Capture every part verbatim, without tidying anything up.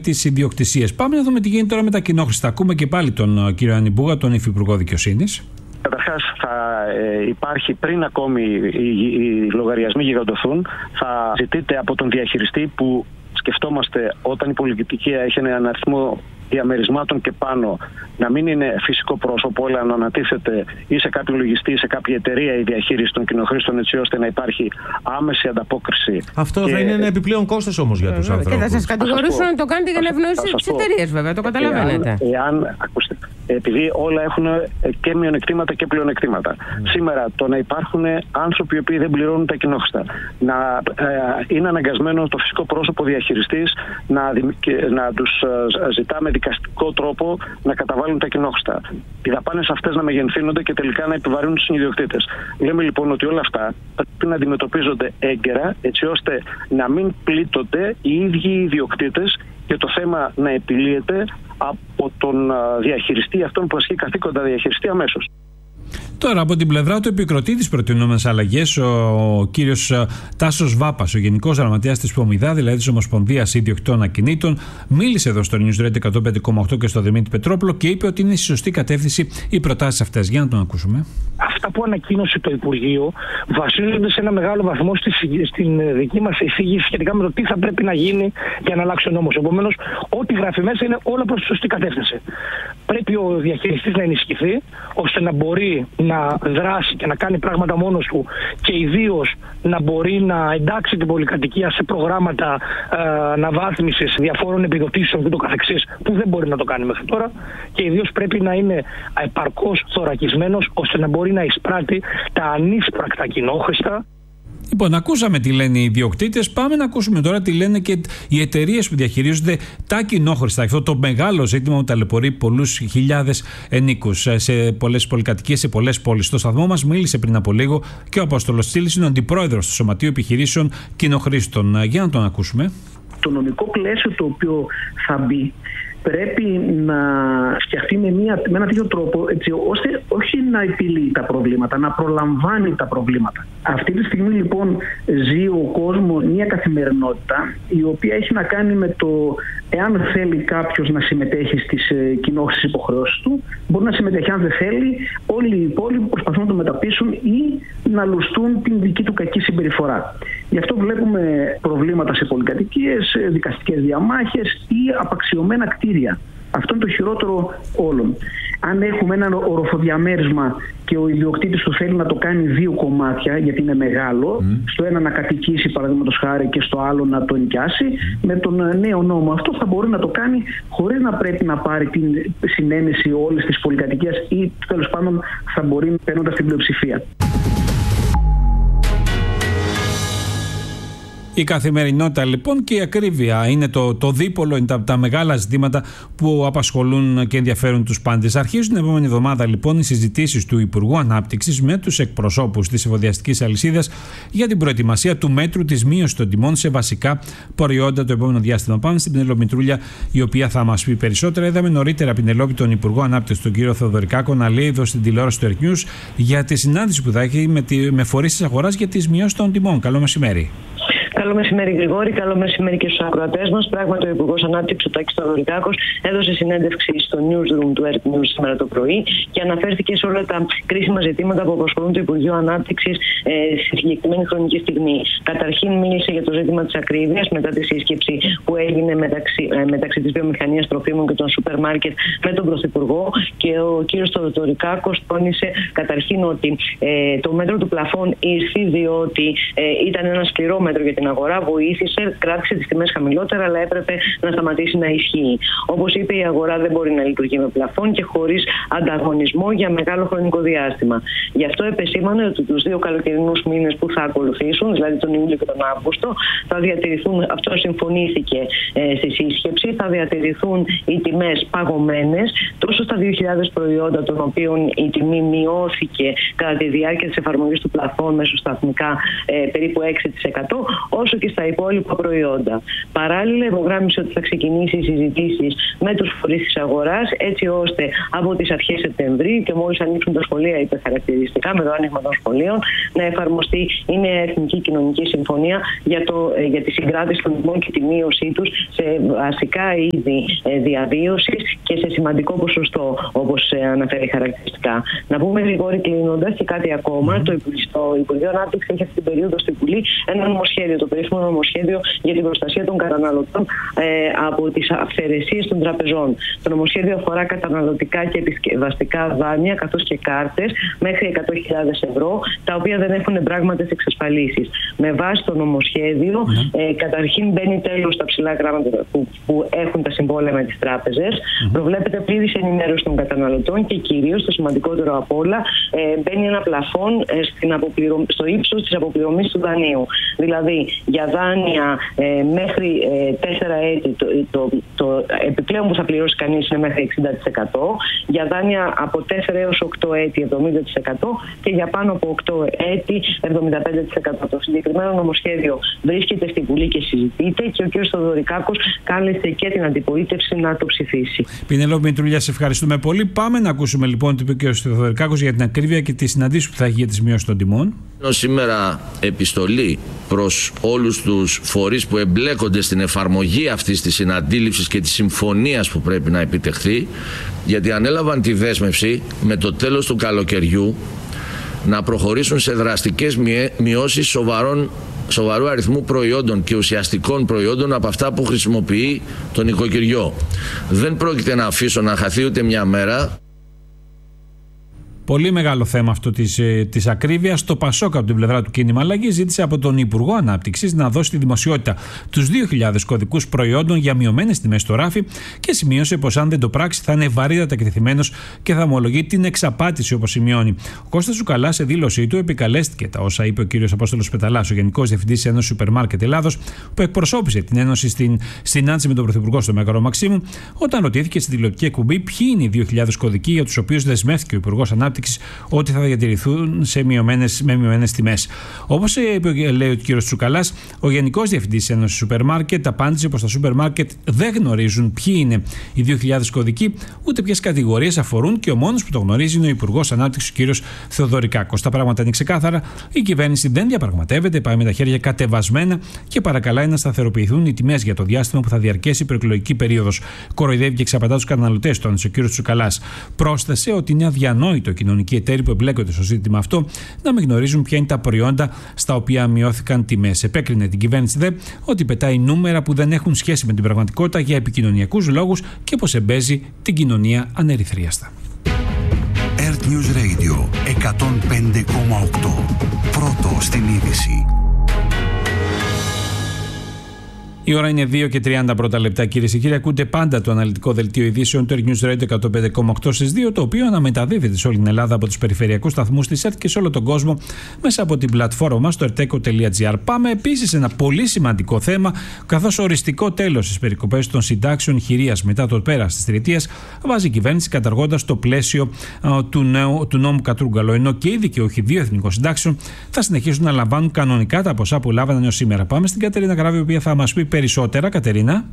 τις ιδιοκτησίες. Πάμε να δούμε τι γίνεται τώρα με τα κοινόχρηστα. Ακούμε και πάλι τον κύριο Ανιμπούγα, τον Υφυπουργό Δικαιοσύνης. Καταρχάς, θα ε, υπάρχει πριν ακόμη οι, οι λογαριασμοί γιγαντωθούν, θα ζητείτε από τον διαχειριστή, που σκεφτόμαστε όταν η πολυκατοικία έχει έναν αριθμό διαμερισμάτων και πάνω, να μην είναι φυσικό πρόσωπο, αλλά να ανατίθεται ή σε κάποιο λογιστή ή σε κάποια εταιρεία η διαχείριση των κοινοχρήστων, έτσι ώστε να υπάρχει άμεση ανταπόκριση. Αυτό και... θα είναι ένα επιπλέον κόστος όμως για τους ανθρώπους. Και θα σας κατηγορήσουν να το κάνετε για να ευνοήσετε τις εταιρείες, βέβαια, το καταλαβαίνετε. Εάν, εάν, ακούστε, επειδή όλα έχουν και μειονεκτήματα και πλεονεκτήματα. Mm. Σήμερα το να υπάρχουν άνθρωποι οι οποίοι δεν πληρώνουν τα κοινόχρηστα, να ε, είναι αναγκασμένο το φυσικό πρόσωπο διαχειριστής να, να τους ζητά με δικαστικό τρόπο να καταβάλουν τα κοινόχρηστα. Οι δαπάνες αυτές να μεγενθύνονται και τελικά να επιβαρύνουν τους ιδιοκτήτες. Λέμε λοιπόν ότι όλα αυτά πρέπει να αντιμετωπίζονται έγκαιρα, έτσι ώστε να μην πλήττονται οι ίδιοι οι ιδιοκτήτες και το θέμα να επιλύεται από τον διαχειριστή, αυτόν που ασκεί καθήκοντα διαχειριστή, αμέσως. Τώρα, από την πλευρά του επικροτεί τις προτινόμενες αλλαγές, ο κύριος Τάσος Βάπας, ο Γενικός Γραμματέας της ΠΟΜΙΔΑ, δηλαδή της Ομοσπονδίας Ιδιοκτητών Ακινήτων, μίλησε εδώ στο News εκατόν πέντε κόμμα οκτώ και στο Δημήτρη Πετρόπουλο και είπε ότι είναι στη σωστή κατεύθυνση οι προτάσεις αυτές. Για να τον ακούσουμε. Αυτά που ανακοίνωσε το Υπουργείο βασίζονται σε ένα μεγάλο βαθμό στη, στην δική μας εισήγηση σχετικά με το τι θα πρέπει να γίνει για να αλλάξει ο νόμος. Επομένως, ό,τι γράφει μέσα είναι όλα προς τη σωστή κατεύθυνση. Πρέπει ο διαχειριστής να ενισχυθεί ώστε να μπορεί να δράσει και να κάνει πράγματα μόνος του και ιδίως να μπορεί να εντάξει την πολυκατοικία σε προγράμματα ε, αναβάθμισης διαφόρων επιδοτήσεων και το καθεξής, που δεν μπορεί να το κάνει μέχρι τώρα, και ιδίως πρέπει να είναι επαρκώς θωρακισμένος ώστε να μπορεί να εισπράττει τα ανίσπρακτα κοινόχρηστα. Λοιπόν, ακούσαμε τι λένε οι ιδιοκτήτες. Πάμε να ακούσουμε τώρα τι λένε και οι εταιρείες που διαχειρίζονται τα κοινόχρηστα. Αυτό το μεγάλο ζήτημα που ταλαιπωρεί πολλούς χιλιάδες ενίκους σε πολλές πολυκατοικίες, σε πολλές πόλεις. Στο σταθμό μας μίλησε πριν από λίγο και ο Απόστολος Τσίλης, είναι ο αντιπρόεδρος του Σωματείου Επιχειρήσεων Κοινοχρήστων. Για να τον ακούσουμε. Το νομικό πλαίσιο το οποίο θα μπει πρέπει να φτιαχτεί με, μια, με ένα τέτοιο τρόπο, έτσι ώστε όχι να επιλύει τα προβλήματα, να προλαμβάνει τα προβλήματα. Αυτή τη στιγμή λοιπόν ζει ο κόσμος μια καθημερινότητα η οποία έχει να κάνει με το εάν θέλει κάποιος να συμμετέχει στις ε, κοινόχρηστες υποχρεώσεις του, μπορεί να συμμετέχει. Αν δεν θέλει, όλοι οι υπόλοιποι προσπαθούν να το μεταπίσουν ή να λουστούν την δική του κακή συμπεριφορά. Γι' αυτό βλέπουμε προβλήματα σε πολυκατοικίες, δικαστικές διαμάχες ή απαξιωμένα κτίρια. Αυτό είναι το χειρότερο όλων. Αν έχουμε ένα οροφοδιαμέρισμα και ο ιδιοκτήτης του θέλει να το κάνει δύο κομμάτια, γιατί είναι μεγάλο, mm. στο ένα να κατοικήσει παραδείγματος χάρη και στο άλλο να το νοικιάσει, mm. με τον νέο νόμο αυτό θα μπορεί να το κάνει χωρίς να πρέπει να πάρει την συνένεση όλης της πολυκατοικίας ή τέλος πάντων θα μπορεί παίρνοντας την πλειοψηφία. Η καθημερινότητα λοιπόν και η ακρίβεια είναι το, το δίπολο, είναι τα, τα μεγάλα ζητήματα που απασχολούν και ενδιαφέρουν τους πάντες. Αρχίζουν την επόμενη εβδομάδα λοιπόν οι συζητήσεις του Υπουργού Ανάπτυξης με τους εκπροσώπους της εφοδιαστικής αλυσίδας για την προετοιμασία του μέτρου της μείωσης των τιμών σε βασικά προϊόντα το επόμενο διάστημα. Πάμε στην Πινελόπη Μητρούλια, η οποία θα μας πει περισσότερα. Είδαμε νωρίτερα, Πινελόπη, τον Υπουργό Ανάπτυξης, τον κύριο Θεοδωρικάκο, να λέει εδώ στην τηλεόραση του Earth News για τη συνάντηση που θα έχει με, τη, με φορείς της αγοράς για τις μειώσεις των τιμών. Καλό μεσημέρι. Καλό μεσημέρι, Γρηγόρη. Καλό μεσημέρι και στους ακροατές μας. Πράγματι, ο Υπουργός Ανάπτυξης, ο Τάκης Θεοδωρικάκος, έδωσε συνέντευξη στο newsroom του Earth News σήμερα το πρωί και αναφέρθηκε σε όλα τα κρίσιμα ζητήματα που απασχολούν το Υπουργείο Ανάπτυξης ε, στη συγκεκριμένη χρονική στιγμή. Καταρχήν, μίλησε για το ζήτημα της ακρίβειας μετά τη σύσκεψη που έγινε μεταξύ, ε, μεταξύ της βιομηχανίας τροφίμων και των σούπερ μάρκετ με τον Πρωθυπουργό. Και ο κ. Θεοδωρικάκος τόνισε καταρχήν ότι ε, το μέτρο του πλαφών ήρθε διότι ε, ήταν ένα σκληρό μέτρο για την αγορά, βοήθησε, κράτησε τις τιμές χαμηλότερα, αλλά έπρεπε να σταματήσει να ισχύει. Όπως είπε, η αγορά δεν μπορεί να λειτουργεί με πλαφόν και χωρίς ανταγωνισμό για μεγάλο χρονικό διάστημα. Γι' αυτό επεσήμανε ότι τους δύο καλοκαιρινούς μήνες που θα ακολουθήσουν, δηλαδή τον Ιούλιο και τον Αύγουστο, θα διατηρηθούν, αυτό συμφωνήθηκε ε, στη σύσκεψη, θα διατηρηθούν οι τιμές παγωμένες τόσο στα δύο χιλιάδες προϊόντα, των οποίων η τιμή μειώθηκε κατά τη διάρκεια της εφαρμογής του πλαφόν μεσοσταθμικά ε, περίπου έξι τοις εκατό, όσο και στα υπόλοιπα προϊόντα. Παράλληλα, υπογράμμισε ότι θα ξεκινήσει οι συζητήσεις με τους φορείς της αγοράς, έτσι ώστε από τις αρχές Σεπτεμβρίου και μόλις ανοίξουν τα σχολεία, είπε χαρακτηριστικά, με το άνοιγμα των σχολείων, να εφαρμοστεί η νέα Εθνική Κοινωνική Συμφωνία για, το, για τη συγκράτηση των τιμών και τη μείωσή τους σε βασικά βασικά είδη διαβίωσης και σε σημαντικό ποσοστό, όπως αναφέρει χαρακτηριστικά. Να πούμε γρήγορα κλείνοντας και κάτι ακόμα. Mm. Το, το Υπουργείο Ανάπτυξης έχει αυτή την περίοδο στη Βουλή ένα νομοσχέδιο, το περίφημο νομοσχέδιο για την προστασία των καταναλωτών ε, από τις αυθαιρεσίες των τραπεζών. Το νομοσχέδιο αφορά καταναλωτικά και επισκευαστικά δάνεια καθώς και κάρτες μέχρι εκατό χιλιάδες ευρώ, τα οποία δεν έχουν πράγματες εξασφαλίσεις. Με βάση το νομοσχέδιο, mm. ε, καταρχήν μπαίνει τέλος στα ψηλά γράμματα που, που έχουν τα συμβόλαια με τις τράπεζες. Mm. Προβλέπεται πλήρης ενημέρωση των καταναλωτών και κυρίως, το σημαντικότερο απ' όλα, ε, μπαίνει ένα πλαφόν ε, στην αποπληρω... στο ύψος της αποπληρωμής του δανείου. Δηλαδή, για δάνεια ε, μέχρι ε, τέσσερα έτη, το, το, το επιπλέον που θα πληρώσει κανείς είναι μέχρι εξήντα τοις εκατό. Για δάνεια από τέσσερα έως οκτώ έτη, εβδομήντα τοις εκατό. Και για πάνω από οκτώ έτη, εβδομήντα πέντε τοις εκατό. Το συγκεκριμένο νομοσχέδιο βρίσκεται στη Βουλή και συζητείται και ο κ. Θεοδωρικάκος κάλεσε και την αντιπολίτευση να το ψηφίσει. Πινελόπη Μητρούλια, σε ευχαριστούμε πολύ. Πάμε να ακούσουμε λοιπόν τι είπε ο κ. Θεοδωρικάκος για την ακρίβεια και τη συναντήση που θα έχει για τις μειώσεις των τιμών. Σήμερα επιστολή προς όλους τους φορείς που εμπλέκονται στην εφαρμογή αυτής της συναντήληψης και της συμφωνίας που πρέπει να επιτευχθεί, γιατί ανέλαβαν τη δέσμευση με το τέλος του καλοκαιριού να προχωρήσουν σε δραστικές μειώσεις σοβαρών, σοβαρού αριθμού προϊόντων και ουσιαστικών προϊόντων από αυτά που χρησιμοποιεί το νοικοκυριό. Δεν πρόκειται να αφήσω να χαθεί ούτε μια μέρα. Πολύ μεγάλο θέμα αυτό της, της ακρίβειας. Το Πασόκ από την πλευρά του Κίνημα Αλλαγής ζήτησε από τον Υπουργό Ανάπτυξης να δώσει στη δημοσιότητα τους δύο χιλιάδες κωδικούς προϊόντων για μειωμένες τιμές στο ράφι και σημείωσε πως αν δεν το πράξει θα είναι βαρύτατα εκτεθειμένος και θα ομολογεί την εξαπάτηση, όπως σημειώνει. Ο Κώστας Τσουκαλά, σε δήλωσή του, επικαλέστηκε τα όσα είπε ο κ. Απόστολος Πεταλάς, ο Γενικός Διευθυντής της Ένωσης Σούπερ Μάρκετ Ελλάδος, που εκπροσώπησε την Ένωση στην συνάντηση με τον Πρωθυπουργό στο Μέγαρο Μαξίμου, όταν ρωτήθηκε στην τηλεοπτική εκπομπή ποιοι είναι οι δύο χιλιάδες κωδικοί για τους οποίους δεσμεύτηκε ο Υπουργός Ανάπτυξης ότι θα διατηρηθούν σε μειωμένες, με μειωμένες τιμές. Όπως λέει ο κ. Τσουκαλάς, ο Γενικός Διευθυντής της Ένωσης Σούπερ Μάρκετ απάντησε πως τα σούπερ μάρκετ δεν γνωρίζουν ποιοι είναι οι δύο χιλιάδες κωδικοί, ούτε ποιες κατηγορίες αφορούν και ο μόνος που το γνωρίζει είναι ο Υπουργός Ανάπτυξης, ο κ. Θεοδωρικάκος. Τα πράγματα είναι ξεκάθαρα. Η κυβέρνηση δεν διαπραγματεύεται, πάει με τα χέρια κατεβασμένα και παρακαλάει να σταθεροποιηθούν οι τιμές για το διάστημα που θα διαρκέσει η προεκλογική περίοδος. Κοροϊδεύει και εξαπατά τους καταναλωτές, τόνισε ο κ. Τσουκαλάς. Πρόσθεσε ότι είναι αδιανόητο κοινωνικοί εταίροι που εμπλέκονται στο ζήτημα αυτό να μην γνωρίζουν ποια είναι τα προϊόντα στα οποία μειώθηκαν τιμές. Επέκρινε την κυβέρνηση δε ότι πετάει νούμερα που δεν έχουν σχέση με την πραγματικότητα για επικοινωνιακούς λόγους και πως εμπέζει την κοινωνία ανερυθρίαστα. Earth News Radio εκατόν πέντε κόμμα οκτώ. Πρώτο στην είδηση. Η ώρα είναι δύο και τριάντα πρώτα λεπτά, κυρίες και κύριοι. Ακούτε πάντα το αναλυτικό δελτίο ειδήσεων του Earth News Radio εκατόν πέντε κόμμα οκτώ στις δύο, το οποίο αναμεταδίδεται σε όλη την Ελλάδα από τους περιφερειακούς σταθμούς της ΕΡΤ και σε όλο τον κόσμο μέσα από την πλατφόρμα μας στο ερτέκο τελεία τζι άρ. Πάμε επίσης σε ένα πολύ σημαντικό θέμα, καθώς οριστικό τέλος στις περικοπές των συντάξεων χειρίας μετά το πέρας της τριετίας βάζει η κυβέρνηση, καταργώντας το πλαίσιο α, του, νέου, του νόμου Κατρούγκαλο. Ενώ και οι δικαιούχοι δύο εθνικών συντάξεων θα συνεχίσουν να λαμβάνουν κανονικά τα ποσά που λάβαναν έως σήμερα. Πάμε στην Κατερίνα Καράβη, η οποία θα μας πει περισσότερα. Κατερίνα.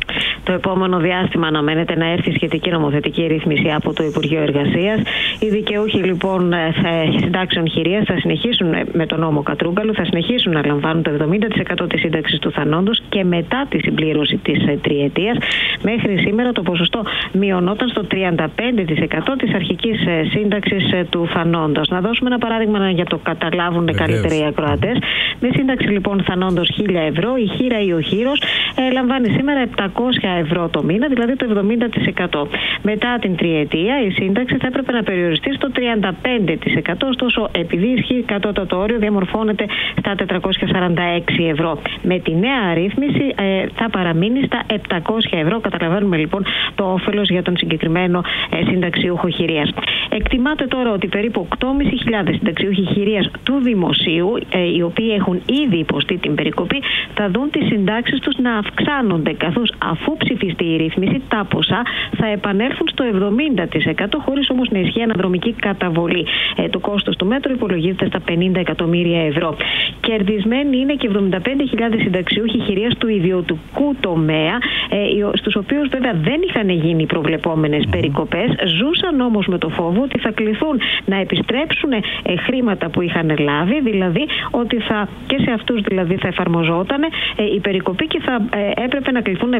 Το επόμενο διάστημα αναμένεται να έρθει σχετική νομοθετική ρύθμιση από το Υπουργείο Εργασίας. Οι δικαιούχοι λοιπόν συντάξεων χειρίας θα συνεχίσουν με τον νόμο Κατρούγκαλου, θα συνεχίσουν να λαμβάνουν το εβδομήντα τοις εκατό της σύνταξης του θανόντος και μετά τη συμπλήρωση της τριετίας. Μέχρι σήμερα το ποσοστό μειωνόταν στο τριάντα πέντε τοις εκατό της αρχικής σύνταξης του θανόντος. Να δώσουμε ένα παράδειγμα για το καταλάβουν Βεβαίως. Καλύτερα οι ακροατές. Με σύνταξη λοιπόν θανόντος χίλια ευρώ, η χείρα ή ο χείρος ε, λαμβάνει σήμερα επτακόσια ευρώ το μήνα, δηλαδή το εβδομήντα τοις εκατό. Μετά την τριετία η σύνταξη θα έπρεπε να περιοριστεί στο τριάντα πέντε τοις εκατό, ωστόσο επειδή ισχύει κατώτατο όριο διαμορφώνεται στα τετρακόσια σαράντα έξι ευρώ. Με τη νέα αρρύθμιση ε, θα παραμείνει στα επτακόσια ευρώ. Καταλαβαίνουμε λοιπόν το όφελος για τον συγκεκριμένο ε, συνταξιούχο χειρίας. Εκτιμάται τώρα ότι περίπου οκτώ χιλιάδες πεντακόσιοι συνταξιούχοι χειρίας του δημοσίου, ε, οι οποίοι έχουν ήδη υποστεί την περικοπή, θα δουν τις συντάξεις τους να αυξάνονται, καθώς αφού ψηφιστεί η ρύθμιση, τα ποσά θα επανέλθουν στο εβδομήντα τοις εκατό, χωρίς όμως να ισχύει αναδρομική καταβολή. Ε, το κόστος του μέτρου υπολογίζεται στα πενήντα εκατομμύρια ευρώ. Κερδισμένοι είναι και εβδομήντα πέντε χιλιάδες συνταξιούχοι χειρίας του ιδιωτικού τομέα, ε, στους οποίους βέβαια δεν είχαν γίνει προβλεπόμενες περικοπές, ζούσαν όμως με το φόβο ότι θα κληθούν να επιστρέψουν ε, χρήματα που είχαν λάβει, δηλαδή ότι θα, και σε αυτούς δηλαδή θα εφαρμοζόταν ε, η περικοπή και θα ε, έπρεπε να κληθούν να επιστρέψουν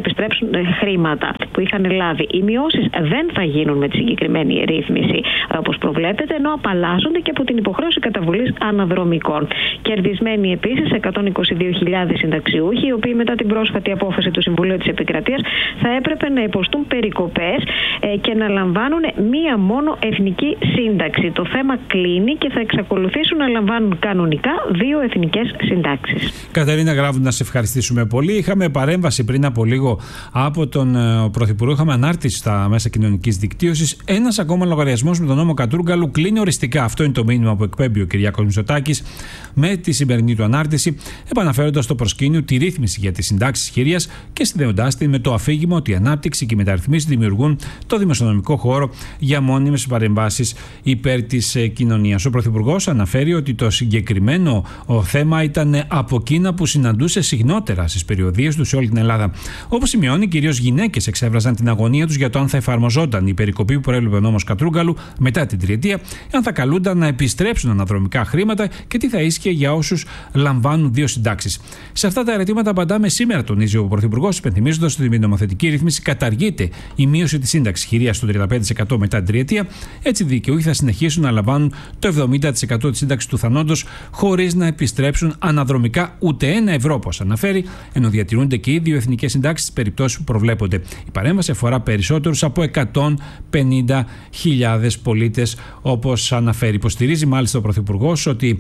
χρήματα που είχαν λάβει. Οι μειώσεις δεν θα γίνουν με τη συγκεκριμένη ρύθμιση όπως προβλέπεται, ενώ απαλλάσσονται και από την υποχρέωση καταβολής αναδρομικών. Κερδισμένοι επίσης εκατόν είκοσι δύο χιλιάδες συνταξιούχοι, οι οποίοι μετά την πρόσφατη απόφαση του Συμβουλίου της Επικρατείας θα έπρεπε να υποστούν περικοπές ε, και να λαμβάνουν μία μόνο εθνική σύνταξη. Το θέμα κλείνει και θα εξακολουθήσουν να λαμβάνουν κανονικά δύο εθνικές συντάξεις. Κατερίνα Γράβου, να σε ευχαριστήσουμε πολύ. Είχαμε παρέμβαση πριν από λίγο από τον ε, Πρωθυπουργό. Είχαμε ανάρτηση στα μέσα κοινωνικής δικτύωσης. Ένας ακόμα λογαριασμός με τον νόμο Κατρούγκαλου κλείνει οριστικά. Αυτό είναι το μήνυμα που εκπέμπει ο Κυριάκος Μητσοτάκης με τη σημερινή του ανάρτηση, επαναφέροντας στο προσκήνιο τη ρύθμιση για τις συντάξεις χειρίας και συνδέοντάς την με το αφήγημα ότι η ανάπτυξη και οι μεταρρυθμίσεις δημιουργούν το δημοσιονομικό χώρο για μόνιμες παρεμβάσεις υπέρ της ε, κοινωνίας. Ο Πρωθυπουργός αναφέρει ότι το συγκεκριμένο ο θέμα ήταν από εκείνα που συναντούσε συχνότερα στις περιοδίες του σε όλη την Ελλάδα. Όπως σημειώνει, κυρίως γυναίκες εξέφραζαν την αγωνία τους για το αν θα εφαρμοζόταν η περικοπή που προέβλεπε ο νόμος Κατρούγκαλου μετά την τριετία, αν θα καλούνταν να επιστρέψουν αναδρομικά χρήματα και τι θα ίσχυε για όσους λαμβάνουν δύο συντάξεις. Σε αυτά τα ερωτήματα απαντάμε σήμερα, τονίζει ο Πρωθυπουργός, υπενθυμίζοντας ότι με νομοθετική ρύθμιση καταργείται η μείωση της σύνταξης χειρίας στο τριάντα πέντε τοις εκατό μετά την τριετία. Έτσι, οι δικαιούχοι θα συνεχίσουν να λαμβάνουν το εβδομήντα τοις εκατό της σύνταξης του θανόντος χωρίς να επιστρέψουν αναδρομικά ούτε ένα ευρώ, όπως αναφέρει, ενώ διατηρούνται και οι δύο εθνικές συντάξεις στις περιπτώσεις που προβλέπονται. Η παρέμβαση αφορά περισσότερους από εκατόν πενήντα χιλιάδες πολίτες, όπως αναφέρει. Υποστηρίζει μάλιστα ο Πρωθυπουργός ότι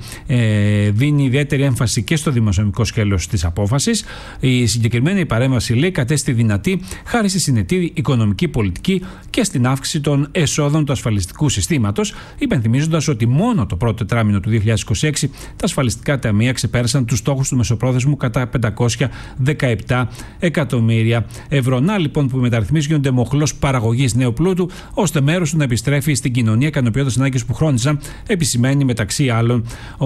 ε, δίνει ιδιαίτερη έμφαση και στο δημοσιονομικό σκέλος της απόφασης. Η συγκεκριμένη παρέμβαση, λέει, κατέστη δυνατή χάρη στη συνετή οικονομική πολιτική και στην αύξηση των εσόδων του ασφαλιστικού συστήματος, υπενθυμίζοντας ότι μόνο το πρώτο τετράμινο του δύο χιλιάδες είκοσι έξι τα ασφαλιστικά ταμεία ξεπέρασαν τους στόχους του μεσοπρόθεσμου κατά πεντακόσια δεκαεπτά εκατομμύρια ευρώ. Να λοιπόν που οι μεταρρυθμίσεις γίνονται μοχλός παραγωγής νέου πλούτου, ώστε μέρος του να επιστρέφει στην κοινωνία, ικανοποιώντας ανάγκες που χρόνιζαν, επισημαίνει μεταξύ άλλων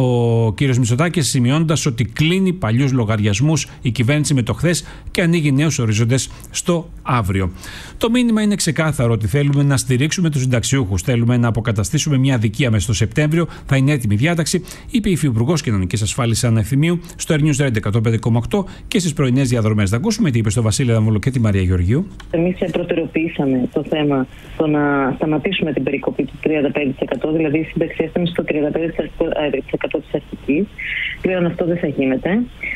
ο κ. Μητσοτάκης, σημειώνοντας ότι κλείνει παλιούς λογαριασμούς η κυβέρνηση με το χθες και ανοίγει νέους ορίζοντες στο αύριο. Το μήνυμα είναι ξεκάθαρο, ότι θέλουμε να στηρίξουμε τους συνταξιούχους. Θέλουμε να αποκαταστήσουμε μια αδικία μέσα στο Σεπτέμβριο. Θα είναι έτοιμη διάταξη, είπε η Υφυπουργός Κοινωνικής Ασφάλισης Άννα Ευθυμίου στο Air News Radio εκατόν πέντε κόμμα οκτώ και στις πρωινές διαδρομές. Θα ακούσουμε τι είπε στο Βασίλη Δαμβούλο και τη Μαρία Γεωργίου. Εμείς προτεραιοποιήσαμε το θέμα το να σταματήσουμε την περικοπή του τριάντα πέντε τοις εκατό, δηλαδή η σύνταξη έφτανε στο τριάντα πέντε τοις εκατό της αρχικής. Πλέον αυτό δεν θα γίνεται.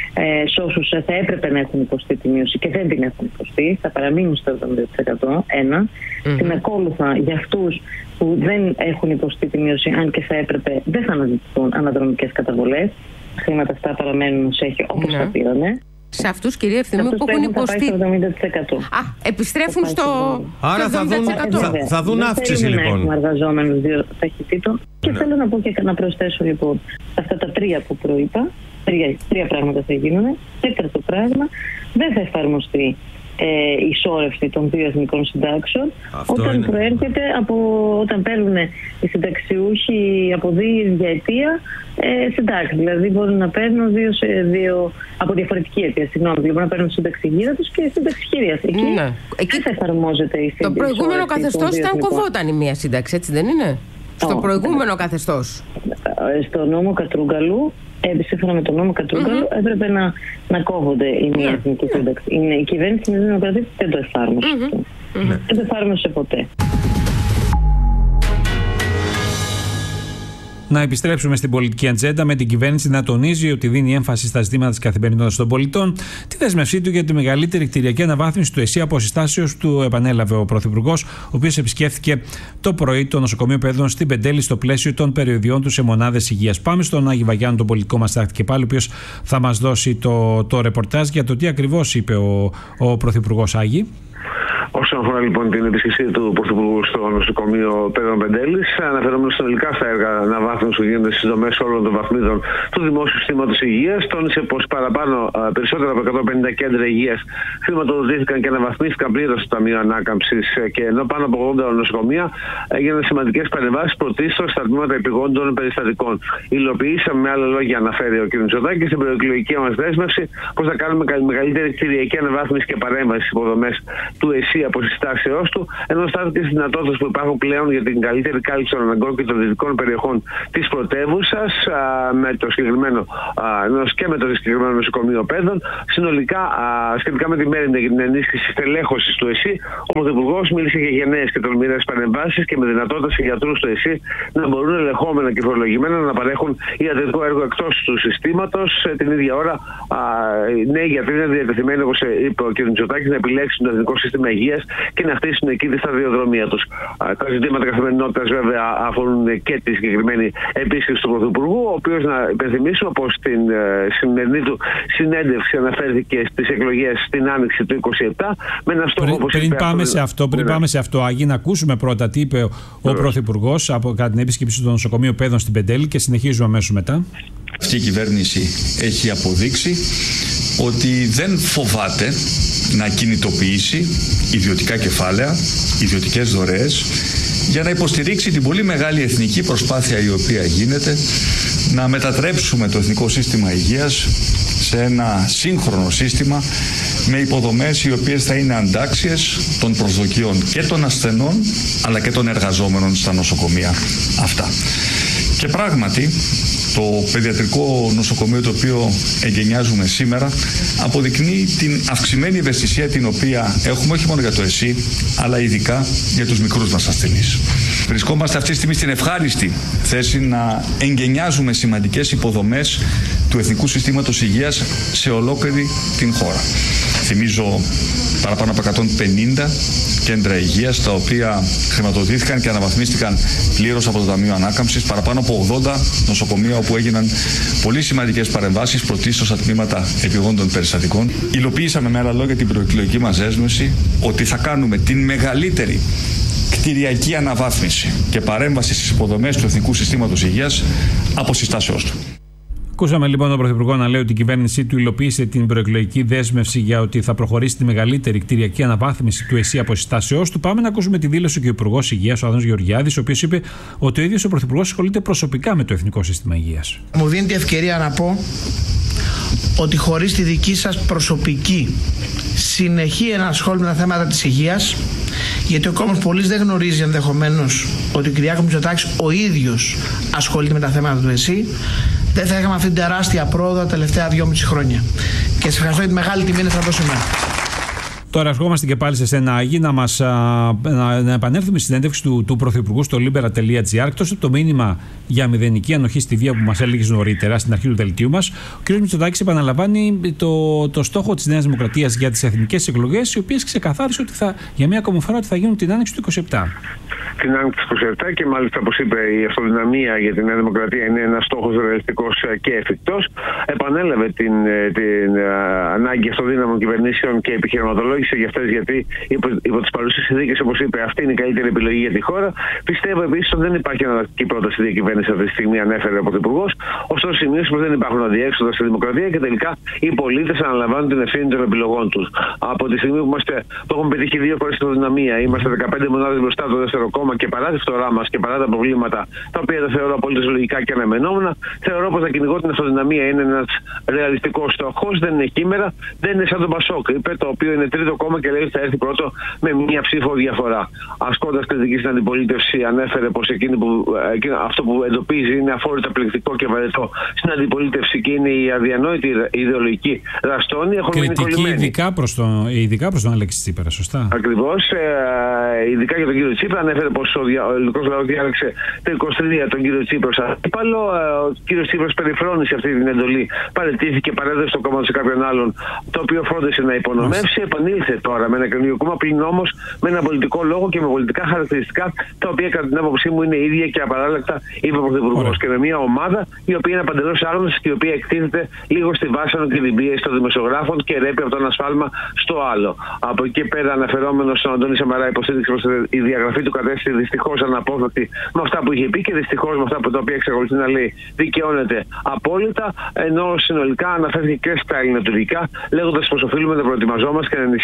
Ε, σε όσους θα έπρεπε να έχουν υποστεί τη μείωση και δεν την έχουν υποστεί, θα παραμείνουν στο εβδομήντα τοις εκατό. Ένα. Mm-hmm. Στην ακόλουθα, για αυτούς που δεν έχουν υποστεί τη μείωση, αν και θα έπρεπε, δεν θα αναζητηθούν αναδρομικές καταβολές. Τα χρήματα αυτά παραμένουν ως έχει, όπως mm-hmm. τα πήρανε. Σε αυτούς, κυρία Ευθυμίου, που έχουν υποστεί. Στο εβδομήντα τοις εκατό. Α, επιστρέφουν στο. Άρα θα δουν, θα, θα δουν αύξηση λοιπόν. Δεν έχουμε εργαζόμενους δύο ταχυτήτων. Και ναι. θέλω να πω και να προσθέσω λοιπόν αυτά τα τρία που προείπα. Τρία, τρία πράγματα θα γίνουν. Τέταρτο πράγμα, δεν θα εφαρμοστεί ε, η ισόρρευση των δύο εθνικών συντάξεων. Αυτό όταν είναι. προέρχεται από όταν παίρνουν οι συνταξιούχοι από δύο διαετία ε, συντάξει. Δηλαδή μπορούν να παίρνουν δύο, δύο από διαφορετική αιτία. Συγγνώμη, δηλαδή μπορούν να παίρνουν σύνταξη γύρα τους και σύνταξη χειρίας. Εκεί ναι. δεν θα εφαρμόζεται η σύνταξη. Το προηγούμενο καθεστώς ήταν κοβόταν η μία σύνταξη, έτσι δεν είναι? Στο oh, προηγούμενο yeah. καθεστώς. Στο νόμο Κατρούγκαλου, ε, σύμφωνα με τον νόμο Κατρούγκαλου, mm-hmm. έπρεπε να, να κόβονται η μία yeah. εθνική σύνταξη. Yeah. Η κυβέρνηση της Δημοκρατίας δεν το εφάρμοσε. Mm-hmm. Mm-hmm. Δεν το εφάρμοσε ποτέ. Να επιστρέψουμε στην πολιτική ατζέντα, με την κυβέρνηση να τονίζει ότι δίνει έμφαση στα ζητήματα της καθημερινότητας των πολιτών. Τη δέσμευσή του για τη μεγαλύτερη κτηριακή αναβάθμιση του ΕΣΥ από συστάσεως του επανέλαβε ο Πρωθυπουργός, ο οποίος επισκέφθηκε το πρωί το νοσοκομείο Παιδών στην Πεντέλη στο πλαίσιο των περιοδιών του σε μονάδες υγείας. Πάμε στον Άγη Βαγιάννη, τον πολιτικό μας τάκτη και πάλι, ο οποίος θα μας δώσει το, το ρεπορτάζ για το τι ακριβώς είπε ο, ο Πρωθυπουργός. Άγη. Όσον αφορά λοιπόν την επίσκεψη του Πρωθυπουργού στο νοσοκομείο Παιδών Πεντέλης, αναφερόμενο συνολικά στα έργα αναβάθμισης που γίνονται στις δομές όλων των βαθμίδων του δημόσιου συστήματος υγείας, τόνισε πως παραπάνω περισσότερα από εκατόν πενήντα κέντρα υγείας χρηματοδοτήθηκαν και αναβαθμίστηκαν πλήρως στο Ταμείο Ανάκαμψης, και ενώ πάνω από ογδόντα νοσοκομεία έγιναν σημαντικές παρεμβάσεις πρωτίστως στα τμήματα επιγόντων περιστατικών. Υλοποιήσαμε, με άλλα λόγια, αναφέρει ο κ. Μητσοτάκης, στην προεκλογική μας δέσμευση πως θα κάνουμε μεγαλύτερη κτηριακή αναβάθμιση και παρέμβαση στις υποδομές του ΕΣΥ αποσυστάσεώς του, ενώ στάθηκε στις δυνατότητες που υπάρχουν πλέον για την καλύτερη κάλυψη των αναγκών και των δυτικών περιοχών της πρωτεύουσας, με το συγκεκριμένο, και με το συγκεκριμένο νοσοκομείο παιδών. Συνολικά, σχετικά με τη μέρημνα για την ενίσχυση της τελέχωσης του ΕΣΥ, ο Πρωθυπουργός μίλησε για γενναίες και τολμηρές παρεμβάσεις και με δυνατότητα σε γιατρούς του ΕΣΥ να μπορούν ελεγχόμενα και φορολογημένα να παρέχουν ιατρικό έργο εκτός του συστήματος. Την ίδια ώρα, οι νέοι γιατροί είναι διατεθειμένοι, όπως είπε ο κ. Μητσοτάκης, να επιλέξουν το εθνικό σύστημα υγείας και να χτίσουν εκεί τη σταδιοδρομία τους. Τα ζητήματα καθημερινότητας βέβαια αφορούν και τη συγκεκριμένη επίσκεψη του Πρωθυπουργού, ο οποίος, να υπενθυμίσουμε, πως στην σημερινή του συνέντευξη αναφέρθηκε στις εκλογές στην Άνοιξη του είκοσι επτά με ένα στόχο. Πριν, πριν, πάμε, σε αυτό, πριν ναι, πάμε σε αυτό, Άγη, να ακούσουμε πρώτα τι είπε ο, ο Πρωθυπουργός από κατά την επίσκεψη του νοσοκομείου παιδών στην Πεντέλη και συνεχίζουμε αμέσως μετά. Αυτή η κυβέρνηση έχει αποδείξει ότι δεν φοβάται να κινητοποιήσει ιδιωτικά κεφάλαια, ιδιωτικές δωρεές, για να υποστηρίξει την πολύ μεγάλη εθνική προσπάθεια η οποία γίνεται να μετατρέψουμε το εθνικό σύστημα υγείας σε ένα σύγχρονο σύστημα με υποδομές οι οποίες θα είναι αντάξιες των προσδοκιών και των ασθενών αλλά και των εργαζόμενων στα νοσοκομεία αυτά. Και πράγματι, το παιδιατρικό νοσοκομείο το οποίο εγκαινιάζουμε σήμερα αποδεικνύει την αυξημένη ευαισθησία την οποία έχουμε όχι μόνο για το ΕΣΥ αλλά ειδικά για τους μικρούς μας ασθενείς. Βρισκόμαστε αυτή τη στιγμή στην ευχάριστη θέση να εγκαινιάζουμε σημαντικές υποδομές του Εθνικού Συστήματος Υγείας σε ολόκληρη την χώρα. Θυμίζω παραπάνω από εκατόν πενήντα κέντρα υγείας, τα οποία χρηματοδοτήθηκαν και αναβαθμίστηκαν πλήρως από το Ταμείο Ανάκαμψης, παραπάνω από ογδόντα νοσοκομεία όπου έγιναν πολύ σημαντικές παρεμβάσεις, πρωτίστως στα τμήματα επιγόντων περιστατικών. Υλοποιήσαμε με άλλα λόγια την προεκλογική μας δέσμευση ότι θα κάνουμε την μεγαλύτερη κτηριακή αναβάθμιση και παρέμβαση στις υποδομές του Εθνικού Συστήματος Υγείας από συστάσεώς του. Ακούσαμε λοιπόν τον Πρωθυπουργό να λέει ότι η κυβέρνησή του υλοποίησε την προεκλογική δέσμευση για ότι θα προχωρήσει τη μεγαλύτερη κτηριακή αναβάθμιση του ΕΣΥ από συστάσεώς του. Πάμε να ακούσουμε τη δήλωση και ο Υπουργός Υγείας, ο Άδωνης Γεωργιάδης, ο οποίος είπε ότι ο ίδιος ο Πρωθυπουργός ασχολείται προσωπικά με το Εθνικό Σύστημα Υγείας. Μου δίνει τη ευκαιρία να πω ότι χωρίς τη δική σας προσωπική συνεχή ενασχόληση με τα θέματα της υγείας, γιατί ο κόσμος πολύς δεν γνωρίζει ενδεχομένως ότι ο Κυριάκος Μητσοτάκης ο ίδιος ασχολείται με τα θέματα του ΕΣΥ, δεν θα είχαμε αυτή την τεράστια πρόοδο τα τελευταία δυόμιση χρόνια. Και σας ευχαριστώ για τη μεγάλη τιμή να σας δώσω σήμερα. Τώρα ερχόμαστε και πάλι σε σένα, Άγη, να, μας, να, να επανέλθουμε στη συνέντευξη του, του Πρωθυπουργού στο libera τελεία gr. Εκτός από το μήνυμα για μηδενική ανοχή στη βία που μας έλεγες νωρίτερα στην αρχή του δελτίου μας, ο κ. Μητσοτάκης επαναλαμβάνει το, το στόχο της Νέας Δημοκρατίας για τις εθνικές εκλογές, οι οποίες ξεκαθάρισε ότι θα, για μία ακόμα φορά ότι θα γίνουν την Άνοιξη του είκοσι επτά. Την Άνοιξη του είκοσι επτά και μάλιστα, όπως είπε, η αυτοδυναμία για τη Νέα Δημοκρατία είναι ένας στόχος ρεαλιστικός και εφικτός. Επανέλαβε την, την ανάγκη αυτοδύναμων κυβερνήσεων και επιχειρηματολόγησε για αυτές, γιατί υπό, υπό τις παρούσες συνθήκες, όπως είπε, αυτή είναι η καλύτερη επιλογή για τη χώρα. Πιστεύω επίσης ότι δεν υπάρχει εναλλακτική πρόταση διακυβέρνηση αυτή τη στιγμή, ανέφερε ο Πρωθυπουργός. Ωστόσο, σημείωσε πως δεν υπάρχουν αδιέξοδα στη δημοκρατία και τελικά οι πολίτες αναλαμβάνουν την ευθύνη των επιλογών τους. Από τη στιγμή που, είμαστε, που έχουμε πετύχει δύο φορές αυτοδυναμία, είμαστε δεκαπέντε μονάδες μπροστά από το δεύτερο κόμμα και παρά τη φθορά μας και παρά τα προβλήματα, τα οποία τα θεωρώ απολύτως λογικά και αναμενόμενα, θεωρώ πως να κυνηγώ την αυτοδυναμία είναι ένας ρεαλιστικός στόχος, δεν είναι κείμερα, δεν είναι σαν τον Πασόκ, είπε, το οποίο είναι τρίτο κόμμα και λέει ότι θα έρθει πρώτο με μία ψήφο διαφορά. Ασκώντας κριτική στην αντιπολίτευση, ανέφερε πως εκείνη που, εκείνο, αυτό που εντοπίζει είναι αφόρητα πληκτικό και βαρετό στην αντιπολίτευση και είναι η αδιανόητη ιδεολογική ραστόνη. Κριτική ειδικά προς τον, ειδικά προς τον Αλέξη Τσίπρα, σωστά. Ακριβώς, ε, ειδικά για τον κύριο Τσίπρα, ανέφερε πως ο, ο ελληνικός λαός διάλεξε το είκοσι τρία τον κύριο Τσίπρα ως αντίπαλο. Ο κύριος Τσίπρας περιφρόνησε αυτή την εντολή, παραιτήθηκε, παρέδωσε το κόμμα του σε κάποιον άλλον, το οποίο φρόντισε να υπονομεύσει. Επανήλθε τώρα με ένα καινούριο κόμμα, πλην όμως με ένα πολιτικό λόγο και με πολιτικά χαρακτηριστικά, τα οποία κατά την άποψή μου είναι ίδια και απαράλλακτα, είπε ο Πρωθυπουργός. Και με μια ομάδα η οποία είναι παντελώς άγνωστη και η οποία εκτίθεται λίγο στη βάσανο και την πίεση των δημοσιογράφων και ρέπει από το ένα σφάλμα στο άλλο. Από εκεί πέρα, αναφερόμενο στον Αντώνη Σαμαρά, υποστήριξε πως η διαγραφή του κατέστη δυστυχώς αναπόφευκτη με αυτά που είχε πει και δυστυχώς με αυτά που τα οποία εξακολουθεί να λέει δικαιώνεται απόλυτα, ενώ συνολικά αναφέρθηκε και στα ελληνοτουρκικά, λέγοντας πως οφείλουμε να προετοιμαζόμαστε και να ενισχύουμε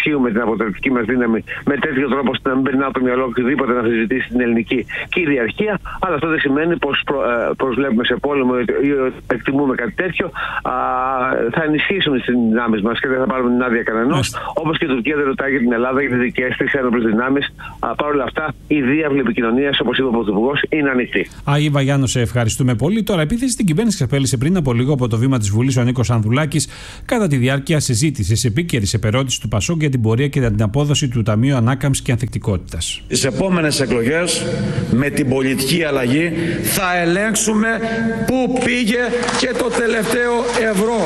ενισχύουμε την αποτρεπτική μας δύναμη με τέτοιο τρόπο ώστε να μην περνά το μυαλό οποιοδήποτε να συζητήσει την ελληνική κυριαρχία. Αλλά αυτό δεν σημαίνει πως προ, προσβλέπουμε σε πόλεμο ή εκτιμούμε κάτι τέτοιο. Α, θα ενισχύσουμε τις δυνάμεις μας και δεν θα πάρουμε την άδεια κανενός. Όπως και η Τουρκία δεν ρωτάει για την Ελλάδα για τις δικές της ένοπλες δυνάμεις. Παρ' όλα αυτά, η διάβλη επικοινωνίας, όπως είπε ο Πρωθυπουργός, είναι ανοιχτή. Άγιε Βαγιάννο, σε ευχαριστούμε πολύ. Τώρα, επίθεση στην κυβέρνηση απέλησε πριν από λίγο από το βήμα της Βουλής ο Νίκος Ανδρουλάκης κατά τη διάρκεια συζήτησης επίκαιρης επερώτησης του Πασόκ για την πορεία και την απόδοση του Ταμείου Ανάκαμψης και Ανθεκτικότητας. Τις επόμενες εκλογές, με την πολιτική αλλαγή, θα ελέγξουμε πού πήγε και το τελευταίο ευρώ.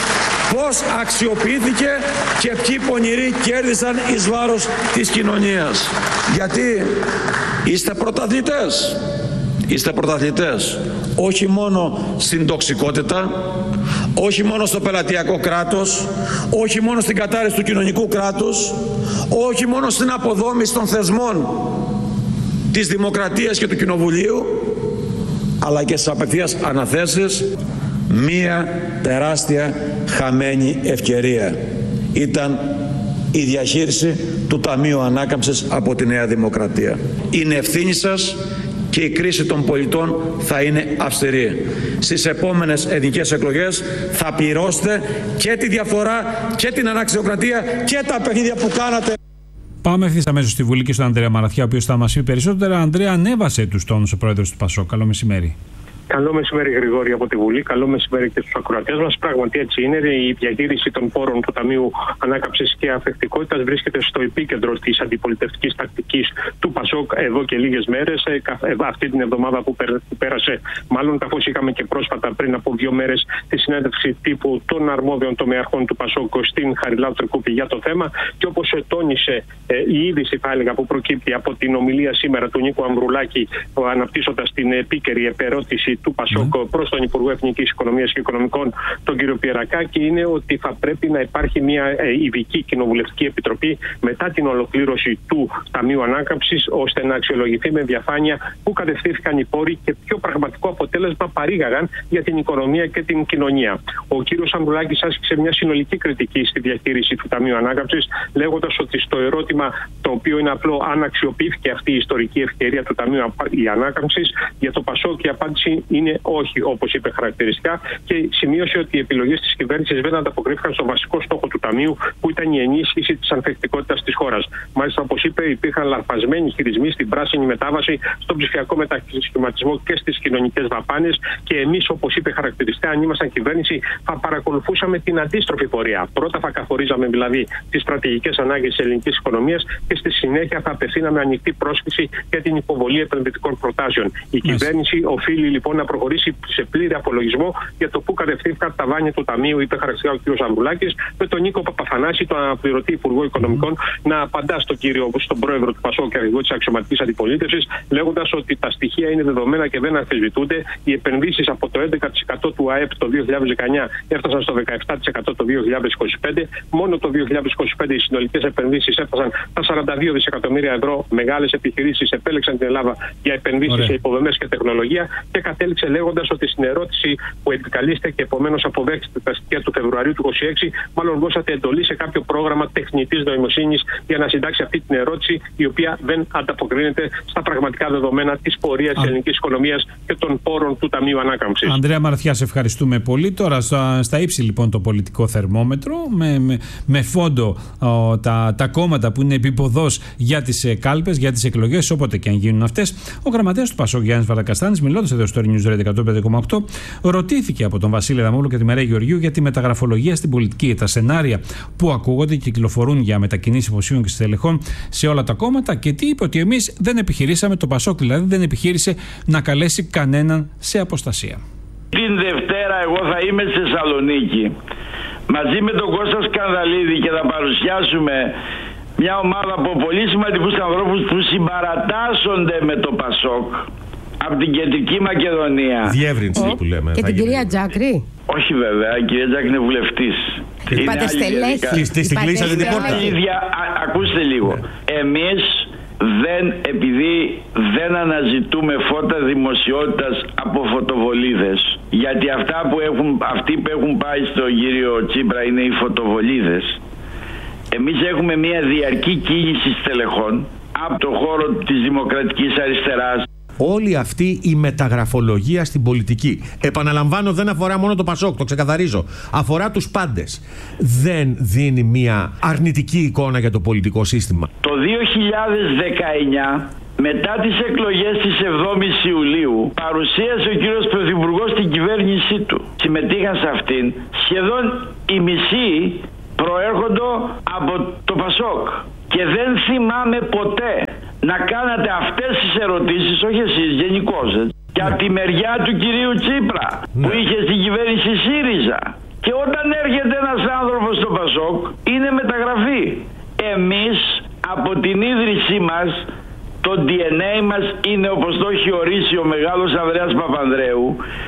Πώς αξιοποιήθηκε και ποιοι πονηροί κέρδισαν εις βάρος της κοινωνίας. Γιατί είστε πρωταθλητές. Είστε πρωταθλητές όχι μόνο στην τοξικότητα, όχι μόνο στο πελατειακό κράτος, όχι μόνο στην κατάρρευση του κοινωνικού κράτους, όχι μόνο στην αποδόμηση των θεσμών της δημοκρατίας και του κοινοβουλίου, αλλά και στις απευθείας αναθέσεις. Μία τεράστια χαμένη ευκαιρία ήταν η διαχείριση του Ταμείου Ανάκαμψης από τη Νέα Δημοκρατία. Είναι ευθύνη σας και η κρίση των πολιτών θα είναι αυστηρή. Στις επόμενες εθνικές εκλογές θα πληρώσετε και τη διαφορά και την αναξιοκρατία και τα παιχνίδια που κάνατε. Πάμε ευθύς αμέσως στη Βουλή και στον Ανδρέα Μαραθιά, ο οποίος θα μας πει περισσότερα. Ανδρέα, ανέβασε τους τόνους ο πρόεδρος του Πασόκ. Καλό μεσημέρι. Καλό μεσημέρι, Γρηγόρη, από τη Βουλή. Καλό μεσημέρι και στους ακροατές μας. Πράγματι, έτσι είναι. Η διαχείριση των πόρων του Ταμείου Ανάκαμψης και Ανθεκτικότητας βρίσκεται στο επίκεντρο της αντιπολιτευτικής τακτικής του Πασόκ εδώ και λίγες μέρες. Αυτή την εβδομάδα που πέρασε, μάλλον καθώς είχαμε και πρόσφατα πριν από δύο μέρες τη συνέντευξη τύπου των αρμόδιων τομεαρχών του Πασόκ στην Χαριλάου Τρικούπη για το θέμα. Και όπως τόνισε η είδηση, θα έλεγα, που προκύπτει από την ομιλία σήμερα του Νίκου Ανδρουλάκη, αναπτύσσοντας την επίκαιρη επερώτηση του Πασόκ mm. προς τον Υπουργό Εθνικής Οικονομίας και Οικονομικών, τον κύριο Πιερακάκη, είναι ότι θα πρέπει να υπάρχει μια ειδική κοινοβουλευτική επιτροπή μετά την ολοκλήρωση του Ταμείου Ανάκαμψης, ώστε να αξιολογηθεί με διαφάνεια πού κατευθύνθηκαν οι πόροι και ποιο πραγματικό αποτέλεσμα παρήγαγαν για την οικονομία και την κοινωνία. Ο κύριος Ανδρουλάκης άσκησε μια συνολική κριτική στη διαχείριση του Ταμείου Ανάκαμψης, λέγοντας ότι στο ερώτημα, το οποίο είναι απλό, αν αξιοποιήθηκε αυτή η ιστορική ευκαιρία του Ταμείου Ανάκαμψης, για το Πασόκ η απάντηση είναι όχι, όπως είπε χαρακτηριστικά, και σημείωσε ότι οι επιλογές της κυβέρνησης δεν ανταποκρίθηκαν στο βασικό στόχο του Ταμείου, που ήταν η ενίσχυση της ανθεκτικότητας της χώρας. Μάλιστα, όπως είπε, υπήρχαν λαρπασμένοι χειρισμοί στην πράσινη μετάβαση, στον ψηφιακό μετασχηματισμό και στις κοινωνικές δαπάνες. Και εμείς, όπως είπε χαρακτηριστικά, αν ήμασταν κυβέρνηση, θα παρακολουθούσαμε την αντίστροφη πορεία. Πρώτα θα καθορίζαμε δηλαδή τις στρατηγικές ανάγκες της ελληνικής οικονομίας και στη συνέχεια θα απευθύναμε ανοιχτή πρόσκληση για την υποβολή επενδυτικών προτάσεων. Η κυβέρνηση οφείλει λοιπόν να προχωρήσει σε πλήρη απολογισμό για το πού κατευθύνθηκαν τα δάνεια του Ταμείου, είπε χαρακτηριστικά ο κ. Ανδρουλάκης, με τον Νίκο Παπαθανάση, τον αναπληρωτή Υπουργό Οικονομικών, mm. να απαντά στον κύριο, στον πρόεδρο του Πασόκ και αρχηγό της αξιωματικής αντιπολίτευσης, λέγοντας ότι τα στοιχεία είναι δεδομένα και δεν αμφισβητούνται. Οι επενδύσεις από το έντεκα τοις εκατό του ΑΕΠ το δύο χιλιάδες δεκαεννιά έφτασαν στο δεκαεπτά τοις εκατό το δύο χιλιάδες είκοσι πέντε. Μόνο το δύο χιλιάδες είκοσι πέντε οι συνολικές επενδύσεις έφτασαν τα σαράντα δύο δισεκατομμύρια ευρώ. Μεγάλες επιχειρήσεις επέλεξαν την Ελλάδα για επενδύσεις σε υποδομές και τεχνολογία, και κατέληξε λέγοντας ότι στην ερώτηση που επικαλείστε και επομένως αποδέχεστε τα στοιχεία του Φεβρουαρίου του είκοσι έξι, μάλλον δώσατε εντολή σε κάποιο πρόγραμμα τεχνητής νοημοσύνης για να συντάξει αυτή την ερώτηση, η οποία δεν ανταποκρίνεται στα πραγματικά δεδομένα της πορείας της ελληνικής οικονομίας και των πόρων του Ταμείου Ανάκαμψης. Ανδρέα Μαραθιά, σε ευχαριστούμε πολύ. Τώρα στα, στα ύψη λοιπόν το πολιτικό θερμόμετρο, με, με, με φόντο ο, τα, τα κόμματα που είναι επιποδός για τις ε, κάλπες, για τις εκλογές, όποτε και αν γίνουν αυτές. Ο γραμματέας του Πασόκ, Γιάννης Βαρδακαστάνης, μιλώντας εδώ στο News Radio εκατόν πέντε κόμμα οκτώ, ρωτήθηκε από τον Βασίλη Αδαμόπουλο και τη Μερέα Γεωργίου για τη μεταγραφολογία στην πολιτική, τα σενάρια που ακούγονται και κυκλοφορούν για μετακινήσεις υποψήφιων και στελεχών σε όλα τα κόμματα, και τι είπε? Ότι εμείς δεν επιχειρήσαμε, το Πασόκ δηλαδή δεν επιχείρησε να καλέσει κανέναν σε αποστασία. Την Δευτέρα εγώ θα είμαι στη Θεσσαλονίκη μαζί με τον Κώστα Σκανδαλίδη και θα παρουσιάσουμε μια ομάδα από πολύ σημαντικούς ανθρώπους που συμπαρατάσσονται με το Πασόκ από την Κεντρική Μακεδονία. Διεύρυνση ε, που λέμε. Και την κυρία Τζάκρη. Όχι βέβαια, η κυρία Τζάκρη είναι βουλευτής. Είπατε στελέχη. Τη κλείσατε την πόρτα. Ακούστε λίγο. Εμείς δεν, επειδή δεν αναζητούμε φώτα δημοσιότητας από φωτοβολίδες, γιατί αυτά που έχουν, αυτοί που έχουν πάει στον κύριο Τσίπρα είναι οι φωτοβολίδες, Εμείς έχουμε μια διαρκή κίνηση στελεχών από το χώρο της δημοκρατικής αριστεράς. Όλη αυτή η μεταγραφολογία στην πολιτική, επαναλαμβάνω, δεν αφορά μόνο το Πασόκ, το ξεκαθαρίζω, αφορά τους πάντες, δεν δίνει μια αρνητική εικόνα για το πολιτικό σύστημα? Το δύο χιλιάδες δεκαεννιά, μετά τις εκλογές της εβδόμης Ιουλίου, παρουσίασε ο κύριος Πρωθυπουργός την κυβέρνησή του. Συμμετείχαν σε αυτήν σχεδόν οι μισοί προέρχονται από το Πασόκ. Και δεν θυμάμαι ποτέ να κάνατε αυτές τις ερωτήσεις, όχι εσείς, γενικώς, και από τη μεριά του κυρίου Τσίπρα, που είχε στην κυβέρνηση ΣΥΡΙΖΑ. Και όταν έρχεται ένας άνθρωπος στο Πασόκ, είναι μεταγραφή. Εμείς από την ίδρυσή μας, το ντι εν έι μας είναι, όπως το έχει ορίσει ο μεγάλος Ανδρέας Παπανδρέου,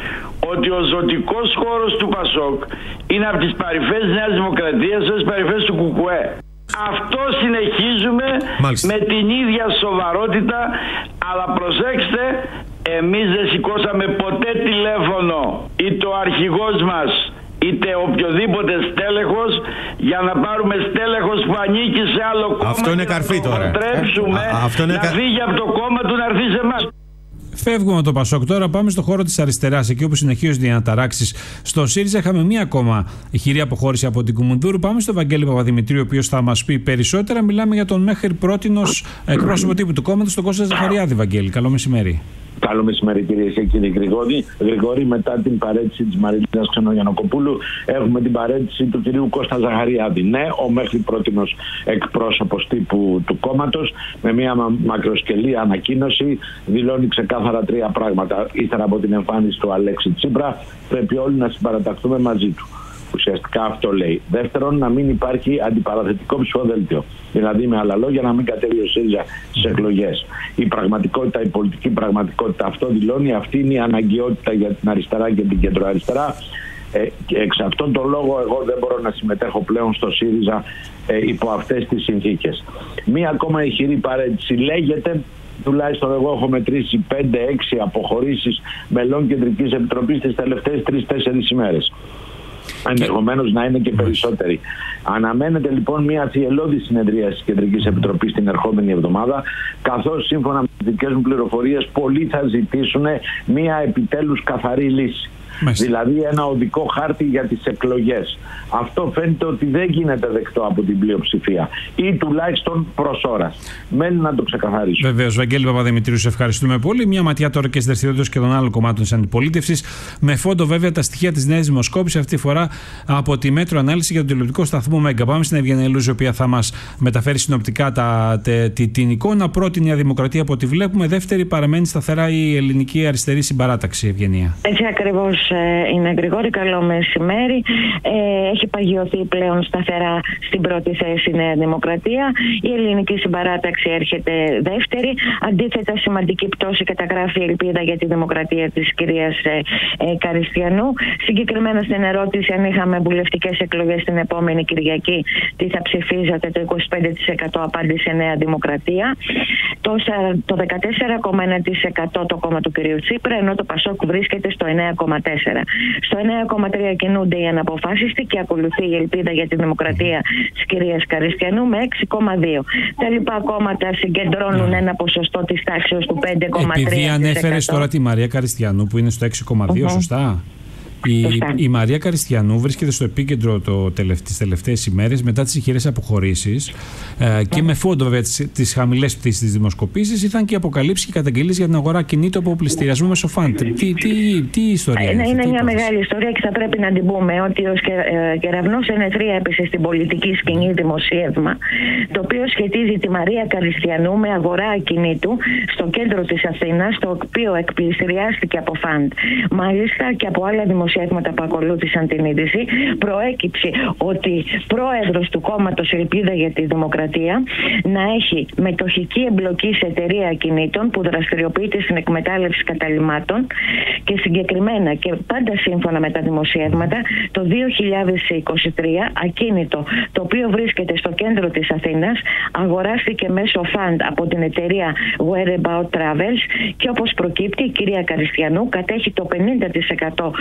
ότι ο ζωτικός χώρος του Πασόκ είναι από τις παρυφές της Νέας Δημοκρατίας ως τις παρυφές του Κουκουέ. Αυτό συνεχίζουμε. Μάλιστα. Με την ίδια σοβαρότητα, αλλά προσέξτε, εμείς δεν σηκώσαμε ποτέ τηλέφωνο είτε ο αρχηγός μας είτε οποιοδήποτε στέλεχος για να πάρουμε στέλεχος που ανήκει σε άλλο κόμμα. Αυτό είναι καρφί τώρα. Να τρέψουμε να κα... φύγει από το κόμμα του να έρθει σε εμάς. Φεύγουμε από το Πασόκ τώρα, πάμε στο χώρο της αριστεράς, εκεί όπου συνεχίζονται οι αναταράξεις. Στο ΣΥΡΙΖΑ είχαμε μία ακόμα ηχηρή αποχώρηση από την Κουμουνδούρου. Πάμε στο Βαγγέλη Παπαδημητρίου, ο οποίος θα μας πει περισσότερα. Μιλάμε για τον μέχρι πρότινος εκπρόσωπο τύπου του κόμματος, τον Κώστα Ζαχαριάδη. Βαγγέλη, καλό μεσημέρι. Καλό μεσημέρι, κυρίε και κύριοι. Γρηγόρη, Γρηγόρη, μετά την παρέτηση της Μαριλίνας Ξενογιαννοκοπούλου, έχουμε την παρέτηση του κυρίου Κώστα Ζαχαριάδη. Ναι, ο μέχρι πρότινος εκπρόσωπος τύπου του κόμματος, με μια μακροσκελή ανακοίνωση, δηλώνει ξεκάθαρα τρία πράγματα. Ύστερα από την εμφάνιση του Αλέξη Τσίπρα, πρέπει όλοι να συμπαραταχθούμε μαζί του. Ουσιαστικά αυτό λέει. Δεύτερον, να μην υπάρχει αντιπαραθετικό ψηφοδέλτιο. Δηλαδή, με άλλα λόγια, να μην κατέβει ο ΣΥΡΙΖΑ στις εκλογές. Η πραγματικότητα, η πολιτική πραγματικότητα, αυτό δηλώνει. Αυτή είναι η αναγκαιότητα για την αριστερά και την κεντροαριστερά. Ε, και εξ αυτόν τον λόγο, εγώ δεν μπορώ να συμμετέχω πλέον στο ΣΥΡΙΖΑ ε, υπό αυτές τις συνθήκες. Μία ακόμα ηχηρή παρέτηση λέγεται. Τουλάχιστον εγώ έχω μετρήσει πέντε έξι αποχωρήσεις μελών Κεντρικής Επιτροπής τις τελευταίες τρεις τέσσερις ημέρες. Ενδεχομένως να είναι και περισσότεροι. Αναμένεται λοιπόν μια θυελλώδη συνεδρία της Κεντρικής Επιτροπής την ερχόμενη εβδομάδα, καθώς σύμφωνα με τις δικές μου πληροφορίες πολλοί θα ζητήσουν μια επιτέλους καθαρή λύση. Μάλιστα. Δηλαδή ένα οδικό χάρτη για τις εκλογές. Αυτό φαίνεται ότι δεν γίνεται δεκτό από την πλειοψηφία ή τουλάχιστον προς ώρας. Μένει να το ξεκαθαρίσουμε. Βεβαίως, Βαγγέλη Παπαδημητρίου, σε ευχαριστούμε πολύ. Μια ματιά τώρα και στις δραστηριότητες και των άλλων κομμάτων της αντιπολίτευσης. Με φόντο βέβαια τα στοιχεία της νέας δημοσκόπησης, αυτή τη φορά από τη Μέτρο Ανάλυση για τον τηλεοπτικό σταθμό Μέγκα. Πάμε στην Ευγενία Λούζη, η οποία θα μας μεταφέρει συνοπτικά τα, τε, τε, την εικόνα. Πρώτη, Νέα Δημοκρατία από ό,τι βλέπουμε. Δεύτερη, παραμένει σταθερά η ελληνική αριστερή συμπαράταξη. Ευγενία. Έτσι ακριβώς είναι, Γρηγόρη. Καλό μεσημέρι. Ε, έχει παγιωθεί πλέον σταθερά στην πρώτη θέση η Νέα Δημοκρατία. Η ελληνική συμπαράταξη έρχεται δεύτερη. Αντίθετα, σημαντική πτώση καταγράφει η ελπίδα για τη δημοκρατία της κυρίας ε, ε, Καριστιανού. Συγκεκριμένα στην ερώτηση αν είχαμε βουλευτικές εκλογές την επόμενη Κυριακή, τι θα ψηφίζατε, το είκοσι πέντε τοις εκατό απάντησε Νέα Δημοκρατία. Το, το δεκατέσσερα κόμμα ένα τοις εκατό το κόμμα του κυρίου Τσίπρα, ενώ το Πασόκ βρίσκεται στο εννέα κόμμα τέσσερα τοις εκατό. Στο εννέα κόμμα τρία τοις εκατό κινούνται οι αναποφάσιστοι και ακολουθεί η ελπίδα για τη δημοκρατία της κυρίας Καριστιανού με έξι κόμμα δύο τοις εκατό. Τα λοιπά κόμματα συγκεντρώνουν ένα ποσοστό της τάξης του πέντε κόμμα τρία τοις εκατό. Επειδή ανέφερες τώρα τη Μαρία Καριστιανού που είναι στο έξι κόμμα δύο, uh-huh. σωστά. Η, η Μαρία Καριστιανού βρίσκεται στο επίκεντρο το τελευ, τις τελευταίες ημέρες μετά τις ηχηρές αποχωρήσεις ε, και με φόντο βέβαια τις, τις χαμηλές πτήσεις της δημοσκοπήσεις ήρθαν και αποκαλύψεις και καταγγελίες για την αγορά κινήτου από πληστηριασμό μέσω φαντ. Τι, τι, τι, τι ιστορία είναι, είναι αυτή, μια τι μεγάλη ιστορία και θα πρέπει να την πούμε ότι ο Κεραυνός εν θρία έπεσε στην πολιτική σκηνή δημοσίευμα, το οποίο σχετίζει τη Μαρία Καριστιανού με αγορά ακινήτου στο κέντρο της Αθήνας, το οποίο εκπληστηριάστηκε από φαντ. Μάλιστα και από άλλα δημοσιεύματα που ακολούθησαν την είδηση, προέκυψε ότι πρόεδρος του κόμματος Ελπίδα για τη Δημοκρατία να έχει μετοχική εμπλοκή σε εταιρεία ακινήτων που δραστηριοποιείται στην εκμετάλλευση καταλυμάτων και συγκεκριμένα και πάντα σύμφωνα με τα δημοσιεύματα το δύο χιλιάδες είκοσι τρία ακίνητο το οποίο βρίσκεται στο κέντρο της Αθήνας αγοράστηκε μέσω φαντ από την εταιρεία Whereabout Travels και όπως προκύπτει η κυρία Καριστιανού κατέχει το πενήντα τοις εκατό των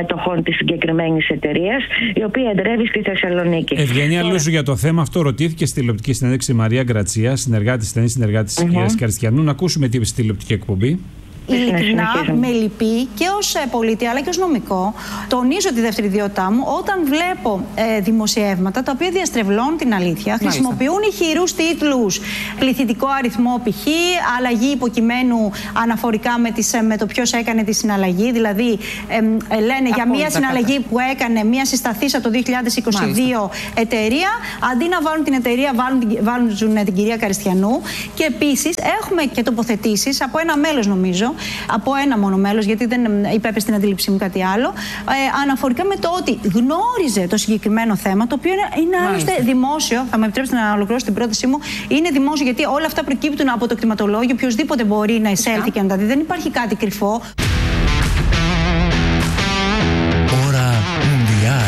μετοχών της συγκεκριμένης εταιρείας, η οποία εδρεύει στη Θεσσαλονίκη. Ευγενία Τώρα... Λούσου, για το θέμα αυτό ρωτήθηκε στη τηλεοπτική συνέντευξη η Μαρία Γκρατσία, συνεργάτη, στενή συνεργάτη της mm-hmm. κυρίας Καριστιανού. Να ακούσουμε τι είπε στη τηλεοπτική εκπομπή. Ειλικρινά, με λυπεί και ως πολίτη αλλά και ως νομικό, τονίζω τη δεύτερη ιδιότητά μου όταν βλέπω ε, δημοσιεύματα τα οποία διαστρεβλώνουν την αλήθεια, Μάλιστα. χρησιμοποιούν ηχηρούς τίτλους, πληθυντικό αριθμό π.χ., αλλαγή υποκειμένου αναφορικά με, τις, με το ποιος έκανε τη συναλλαγή. Δηλαδή, ε, ε, λένε για μια συναλλαγή που έκανε μια συσταθήσα το δύο χιλιάδες είκοσι δύο Μάλιστα. εταιρεία, αντί να βάλουν την εταιρεία, βάλουν, βάλουν την κυρία Καριστιανού. Και επίσης έχουμε και τοποθετήσεις από ένα μέλος, νομίζω. Από ένα μόνο μέλος, γιατί δεν υπέπεσε στην αντίληψή μου κάτι άλλο, ε, αναφορικά με το ότι γνώριζε το συγκεκριμένο θέμα, το οποίο είναι, είναι άλλωστε δημόσιο. Θα με επιτρέψετε να ολοκληρώσω την πρότασή μου. Είναι δημόσιο, γιατί όλα αυτά προκύπτουν από το κτηματολόγιο. Οποιοδήποτε μπορεί να εισέλθει και να τα δει. Δεν υπάρχει κάτι κρυφό. Ώρα Μουντιάλ.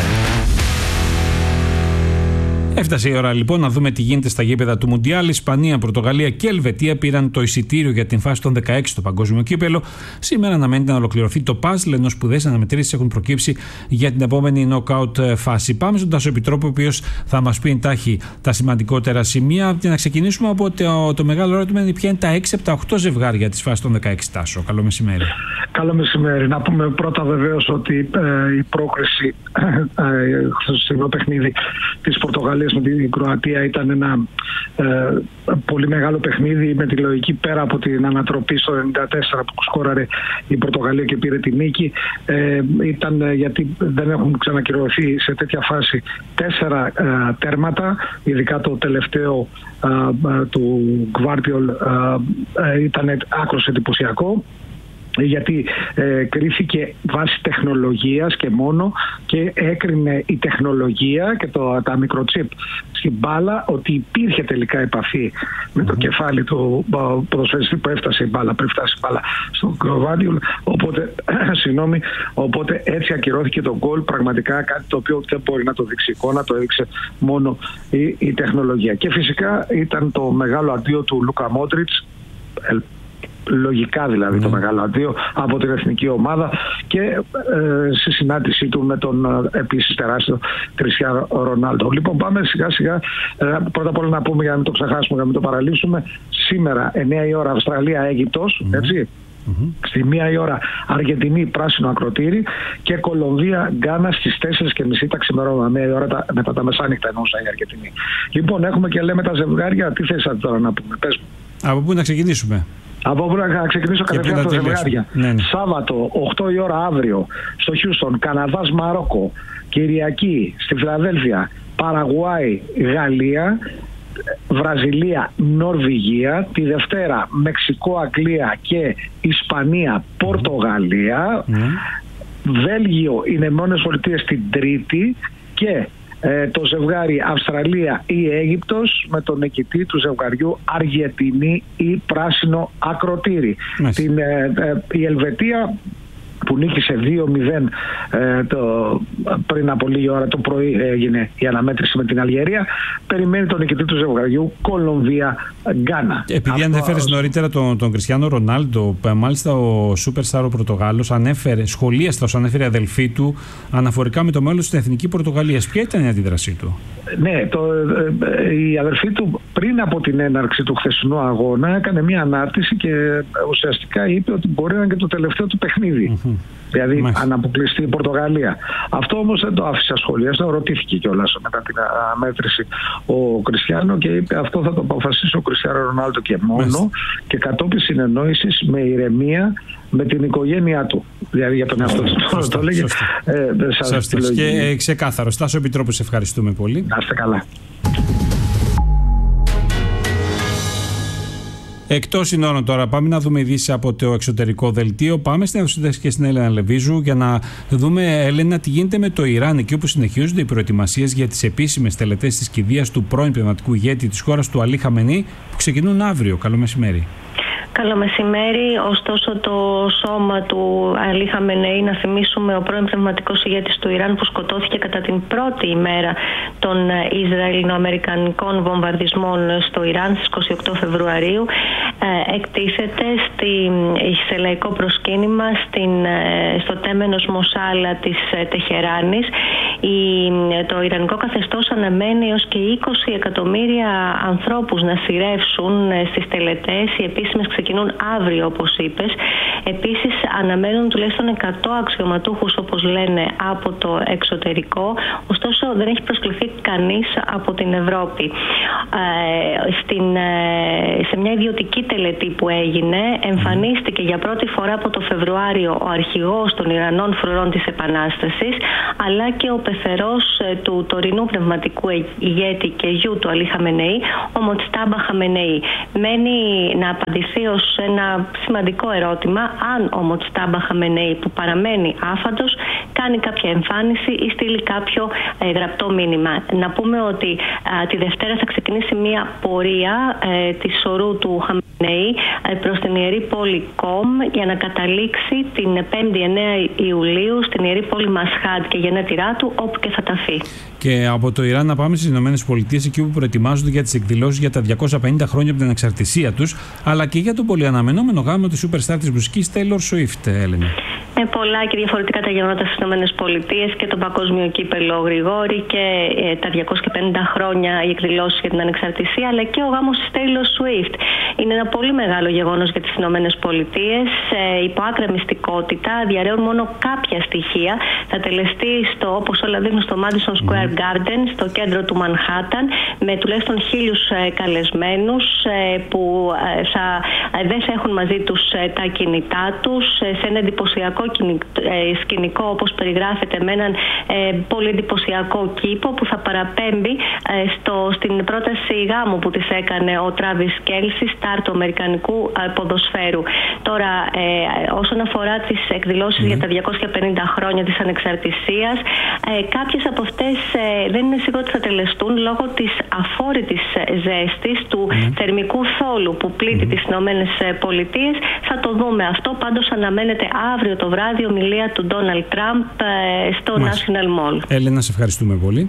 Έφτασε η ώρα λοιπόν να δούμε τι γίνεται στα γήπεδα του Μουντιάλ. Ισπανία, Πορτογαλία και Ελβετία πήραν το εισιτήριο για την φάση των δεκαέξι στο Παγκόσμιο Κύπελλο. Σήμερα αναμένεται να ολοκληρωθεί το παζλ, ενώ σπουδαίες αναμετρήσεις έχουν προκύψει για την επόμενη knockout φάση. Πάμε στον Τάσο Επιτρόπο, ο οποίος θα μας πει εντάχει τα σημαντικότερα σημεία. Και να ξεκινήσουμε από το, το μεγάλο ερώτημα: είναι ποια είναι τα έξι από τα οκτώ ζευγάρια της φάσης των δεκαέξι. Τάσο, καλό μεσημέρι. Καλό μεσημέρι. Να πούμε πρώτα βεβαίως ότι ε, η πρόκριση ε, στο σημερινό παιχνίδι της Πορτογαλίας με την Κροατία ήταν ένα ε, πολύ μεγάλο παιχνίδι, με τη λογική πέρα από την ανατροπή στο ενενήντα τέσσερα που σκόραρε η Πορτογαλία και πήρε τη νίκη. Ε, ήταν γιατί δεν έχουν ξανακυρωθεί σε τέτοια φάση τέσσερα ε, τέρματα, ειδικά το τελευταίο ε, ε, του Γκβάρτιολ ε, ε, ήταν άκρως εντυπωσιακό, γιατί ε, κρίθηκε βάσει τεχνολογίας και μόνο, και έκρινε η τεχνολογία και το, τα μικροτσίπ στην μπάλα ότι υπήρχε τελικά επαφή με το mm-hmm. κεφάλι του ποδοσφαιριστή που έφτασε η μπάλα, πριν φτάσει η μπάλα στον Γκβάρτιολ, οπότε, συγγνώμη, οπότε έτσι ακυρώθηκε το γκολ. Πραγματικά κάτι το οποίο δεν μπορεί να το δείξει εικόνα, το έδειξε μόνο η, η τεχνολογία. Και φυσικά ήταν το μεγάλο αντίο του Λούκα Μόντριτς, λογικά δηλαδή mm. το μεγάλο αντίο, από την εθνική ομάδα, και ε, στη συνάντησή του με τον ε, επίσης τεράστιο Κριστιάνο Ρονάλντο. Λοιπόν, πάμε σιγά σιγά. Ε, πρώτα απ' όλα να πούμε, για να μην το ξεχάσουμε, για να μην το παραλείψουμε, σήμερα εννιά η ώρα Αυστραλία-Αίγυπτος, mm. έτσι. Mm-hmm. Στη μία η ώρα Αργεντινή πράσινο ακροτήρι, και Κολομβία Γκάνα στις τέσσερις και μισή τα ξημερώματα, μία η ώρα τα, μετά τα μεσάνυχτα εννοούσα η Αργεντινή. Λοιπόν, έχουμε και λέμε τα ζευγάρια. Τι θες τώρα να πούμε, πες μου. Από πού να ξεκινήσουμε? Από πού να ξεκινήσω κατευθείαν τα ζευγάρια. Ναι, ναι. Σάββατο, οκτώ η ώρα αύριο, στο Χιούστον, Καναδάς Μαρόκο. Κυριακή, στη Φιλαδέλφια, Παραγουάη Γαλλία. Βραζιλία Νορβηγία. Τη Δευτέρα Μεξικό Αγγλία και Ισπανία Πορτογαλία. Mm. Βέλγιο Ηνωμένες Πολιτείες την Τρίτη, και ε, το ζευγάρι Αυστραλία ή Αίγυπτος με τον νικητή του ζευγαριού Αργεντινή ή πράσινο ακροτήρι. Την, ε, ε, η Ελβετία, που νίκησε δύο μηδέν ε, το, πριν από λίγη ώρα το πρωί, έγινε η αναμέτρηση με την Αλγερία. Περιμένει τον νικητή του ζευγαριού Κολομβία-Γκάνα. Επειδή ανέφερε νωρίτερα τον, τον Κριστιάνο Ρονάλντο, μάλιστα ο Σούπερσταρ ο Πορτογάλος ανέφερε, σχολίαστρα όσο ανέφερε η αδελφή του, αναφορικά με το μέλλον στην εθνική Πορτογαλία. Ποια ήταν η αντίδρασή του? Ναι, το, ε, η αδελφή του πριν από την έναρξη του χθεσινού αγώνα έκανε μια ανάρτηση και ουσιαστικά είπε ότι μπορεί να είναι και το τελευταίο του παιχνίδι. Mm-hmm. Δηλαδή, Μάλιστα. αν αποκλειστεί η Πορτογαλία. Αυτό όμως δεν το άφησε ασχολίαστο, ρωτήθηκε κιόλας μετά την αμέτρηση ο Κριστιάνο και είπε αυτό θα το αποφασίσει ο Κριστιάνο Ρονάλντο και μόνο. Μάλιστα. Και κατόπιν συνεννόησης με ηρεμία με την οικογένειά του. Δηλαδή για τον εαυτό του. Το λέγε. Ε, και ε, ξεκάθαρο. Στάσο Επιτρόπου, σε ευχαριστούμε πολύ. Να είστε καλά. Εκτός συνόρων τώρα, πάμε να δούμε ειδήσεις από το εξωτερικό δελτίο. Πάμε στην αίθουσα και στην Έλενα Λεβίζου για να δούμε, Έλενα, τι γίνεται με το Ιράν, εκεί όπου συνεχίζονται οι προετοιμασίες για τις επίσημες τελετές της κηδείας του πρώην πνευματικού ηγέτη της χώρας, του Αλή Χαμενή, που ξεκινούν αύριο. Καλό μεσημέρι. Καλό μεσημέρι. Ωστόσο, το σώμα του Αλή Χαμενεή, να θυμίσουμε, ο πρώην πνευματικός ηγέτης του Ιράν που σκοτώθηκε κατά την πρώτη ημέρα των Ισραηλινοαμερικανικών βομβαρδισμών στο Ιράν στις είκοσι οκτώ Φεβρουαρίου, ε, εκτίθεται στη, σε λαϊκό προσκύνημα στην, ε, στο τέμενος Μοσάλα της ε, Τεχεράνης. Η, το Ιρανικό καθεστώς αναμένει έως και είκοσι εκατομμύρια ανθρώπους να σειρεύσουν ε, στις τελετές. Οι επίσημες ξεκινούν αύριο, όπως είπες. Επίσης αναμένουν τουλάχιστον εκατό αξιωματούχους, όπως λένε, από το εξωτερικό. Ωστόσο δεν έχει προσκληθεί κανείς από την Ευρώπη. Ε, στην, ε, σε μια ιδιωτική τελετή που έγινε, εμφανίστηκε για πρώτη φορά από το Φεβρουάριο ο αρχηγός των Ιρανών φρουρών της Επανάστασης, αλλά και ο πεθερός ε, του τωρινού πνευματικού ηγέτη και γιου του Αλή Χαμενεή, ο Μοτστάμπα Χαμενεή. Μένει να απαντηθεί ως ένα σημαντικό ερώτημα αν ο Μοτστάμπα Χαμενεή, που παραμένει άφαντος, κάνει κάποια εμφάνιση ή στείλει κάποιο ε, γραπτό μήνυμα. Να πούμε ότι α, τη Δευτέρα θα ξεκινήσει μια πορεία ε, της ορού του Χαμενεή ε, προς την ιερή πόλη Κομ για να καταλήξει την πέμπτη εννέα Ιουλίου στην ιερή πόλη Μασχάντ και γενέτειρά του, όπου και θα ταφεί. Και από το Ιράν να πάμε στις Ηνωμένες Πολιτείες, εκεί που προετοιμάζονται για τις εκδηλώσεις για τα διακόσια πενήντα χρόνια από την ανεξαρτησία τους, αλλά και για τον πολυαναμενόμενο γάμο του superstar της μουσικής Taylor Swift, Έλενα. Ε, πολλά και διαφορετικά τα γεγονότα στις Ηνωμένες Πολιτείες και το παγκόσμιο κύπελλο Γρηγόρη και ε, τα διακόσια πενήντα χρόνια οι εκδηλώσεις για την ανεξαρτησία, αλλά και ο γάμος της Taylor Swift. Είναι ένα πολύ μεγάλο γεγονός για τις Ηνωμένες Πολιτείες. Ε, υπό άκρα μυστικότητα, διαρρέουν μόνο κάποια στοιχεία. Θα τελεστεί στο, όπως όλα δείχνουν, στο Madison Square Garden, στο κέντρο του Μανχάταν, με τουλάχιστον χίλιους ε, καλεσμένους ε, που ε, θα, ε, δεν θα έχουν μαζί τους ε, τα κινητά τους, ε, σε ένα εντυπωσιακό σκηνικό, όπως περιγράφεται, με έναν ε, πολύ εντυπωσιακό κήπο που θα παραπέμπει ε, στο, στην πρόταση γάμου που της έκανε ο Τράβις Κέλσι, στάρ του αμερικανικού ε, ποδοσφαίρου. Τώρα, ε, όσον αφορά τις εκδηλώσεις mm. για τα διακόσια πενήντα χρόνια της ανεξαρτησίας, ε, κάποιες από αυτές ε, δεν είναι σίγουρο ότι θα τελεστούν λόγω της αφόρητης ζέστης, του mm. θερμικού θόλου που πλήττει mm. τις Ηνωμένες Πολιτείες. Θα το δούμε αυτό. Πάντως αναμένεται αύριο το βράδυ ομιλία του Ντόναλντ Τραμπ στο Μάλιστα. National Mall. Έλενα, σε ευχαριστούμε πολύ.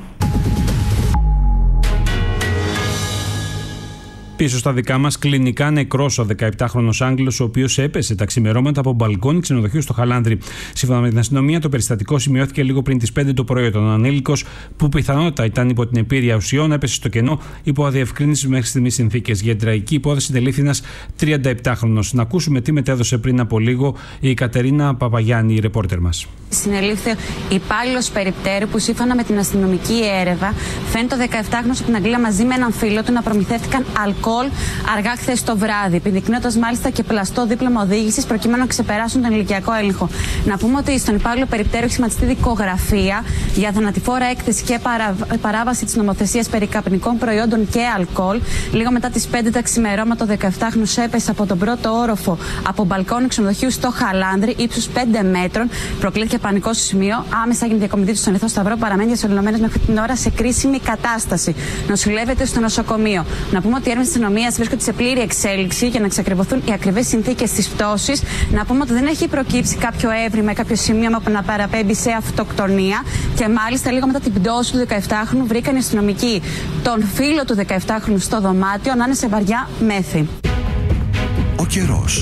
Πίσω στα δικά μας, κλινικά νεκρός ο δεκαεπτάχρονος Άγγλος, ο οποίος έπεσε τα ξημερώματα από μπαλκόνι ξενοδοχείου στο Χαλάνδρι. Σύμφωνα με την αστυνομία, το περιστατικό σημειώθηκε λίγο πριν τις πέντε το πρωί. Ο ανήλικος, που πιθανότατα ήταν υπό την επίρρεια ουσιών, έπεσε στο κενό υπό αδιευκρίνησης μέχρι στιγμής συνθήκες. Για τραγική υπόθεση τελήφθη ένας τριανταεπτάχρονος. Να ακούσουμε τι μετέδωσε πριν από λίγο η Κατερίνα Παπαγιάννη, η ρεπόρτερ μας. Συνελήφθη υπάλληλος περιπτέρου που, σύμφωνα με την αστυνομική έρευνα, φαίνεται ο δεκαεπτάχρονος από την Αγγλία μαζί με έναν φίλο του να προμηθεύτηκαν αλκοόλ αργά χθες το βράδυ, επιδεικνύοντας μάλιστα και πλαστό δίπλωμα οδήγησης προκειμένου να ξεπεράσουν τον ηλικιακό έλεγχο. Να πούμε ότι στον υπάλληλο περιπτέρου έχει σχηματιστεί δικογραφία για θανατηφόρα έκθεση και παρα... παράβαση της νομοθεσίας περί καπνικών προϊόντων και αλκοόλ. Λίγο μετά τις πέντε τα ξημερώματα, ο δεκαεπτάχρονος έπεσε από τον πρώτο όροφο από μπαλκόνι ξενοδοχείου στο Χαλάνδρι, ύψους πέντε μέτρων. Προκλήθηκε πανικό στο σημείο. Άμεσα έγινε διακομιδή του στον Ερυθρό Σταυρό. Παραμένει διασωληνωμένος μέχρι την ώρα σε κρίσιμη κατάσταση. Νοσηλεύεται στο νοσοκομείο. Να πούμε ότι οι έρευνες της αστυνομίας βρίσκονται σε πλήρη εξέλιξη για να εξακριβωθούν οι ακριβείς συνθήκες της πτώσης. Να πούμε ότι δεν έχει προκύψει κάποιο έβριμα ή κάποιο σημείωμα που να παραπέμπει σε αυτοκτονία. Και μάλιστα λίγο μετά την πτώση του δεκαεπτάχρονου βρήκαν οι αστυνομικοί τον φίλο του δεκαεπτάχρονου στο δωμάτιο να είναι σε βαριά μέθη. Ο καιρός.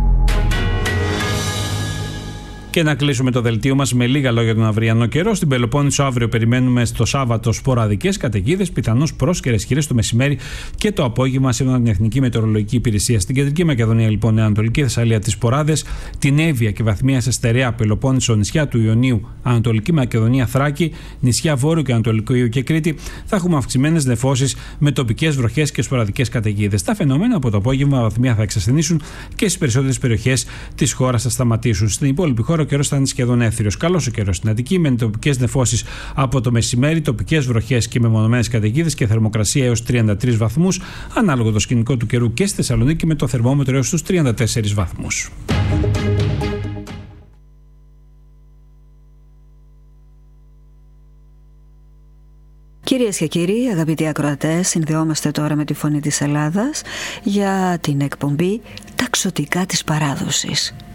Και να κλείσουμε το δελτίο μας με λίγα λόγια τον αυριανό καιρό. Στην Πελοπόννησο αύριο περιμένουμε στο Σάββατο σποραδικές καταιγίδες, πιθανώς πρόσκαιρες χειρές το μεσημέρι και το απόγευμα, σύμφωνα με την Εθνική Μετεωρολογική Υπηρεσία. Στην Κεντρική Μακεδονία, λοιπόν, η Ανατολική Θεσσαλία, τις σποράδες, την Εύβοια και βαθμία σε στερεά Πελοπόννησο, νησιά του Ιωνίου, Ανατολική Μακεδονία, Θράκη, νησιά Βόρειο και Ανατολικού Ιού και Κρήτη, θα έχουμε αυξημένες νεφώσεις με τοπικές βροχές και σποραδικές καταιγίδες. Τα φαινόμενα από το απόγευμα βαθμία θα εξασθενήσουν και στις περισσότερες περιοχές της χώρας θα σταματήσουν. Στην υπόλοιπη χώρα ο καιρός θα είναι σχεδόν έθριος. Καλός ο καιρός στην Αττική, με τοπικές νεφώσεις από το μεσημέρι, τοπικές βροχές και μεμονωμένες καταιγίδες και θερμοκρασία έως τριάντα τρεις βαθμούς, ανάλογο το σκηνικό του καιρού και στη Θεσσαλονίκη, με το θερμόμετρο έως τους τριάντα τέσσερις βαθμούς. Κυρίες και κύριοι, αγαπητοί ακροατές, συνδεόμαστε τώρα με τη Φωνή της Ελλάδας για την εκπομπή «Τα ξωτικά της παράδοσης».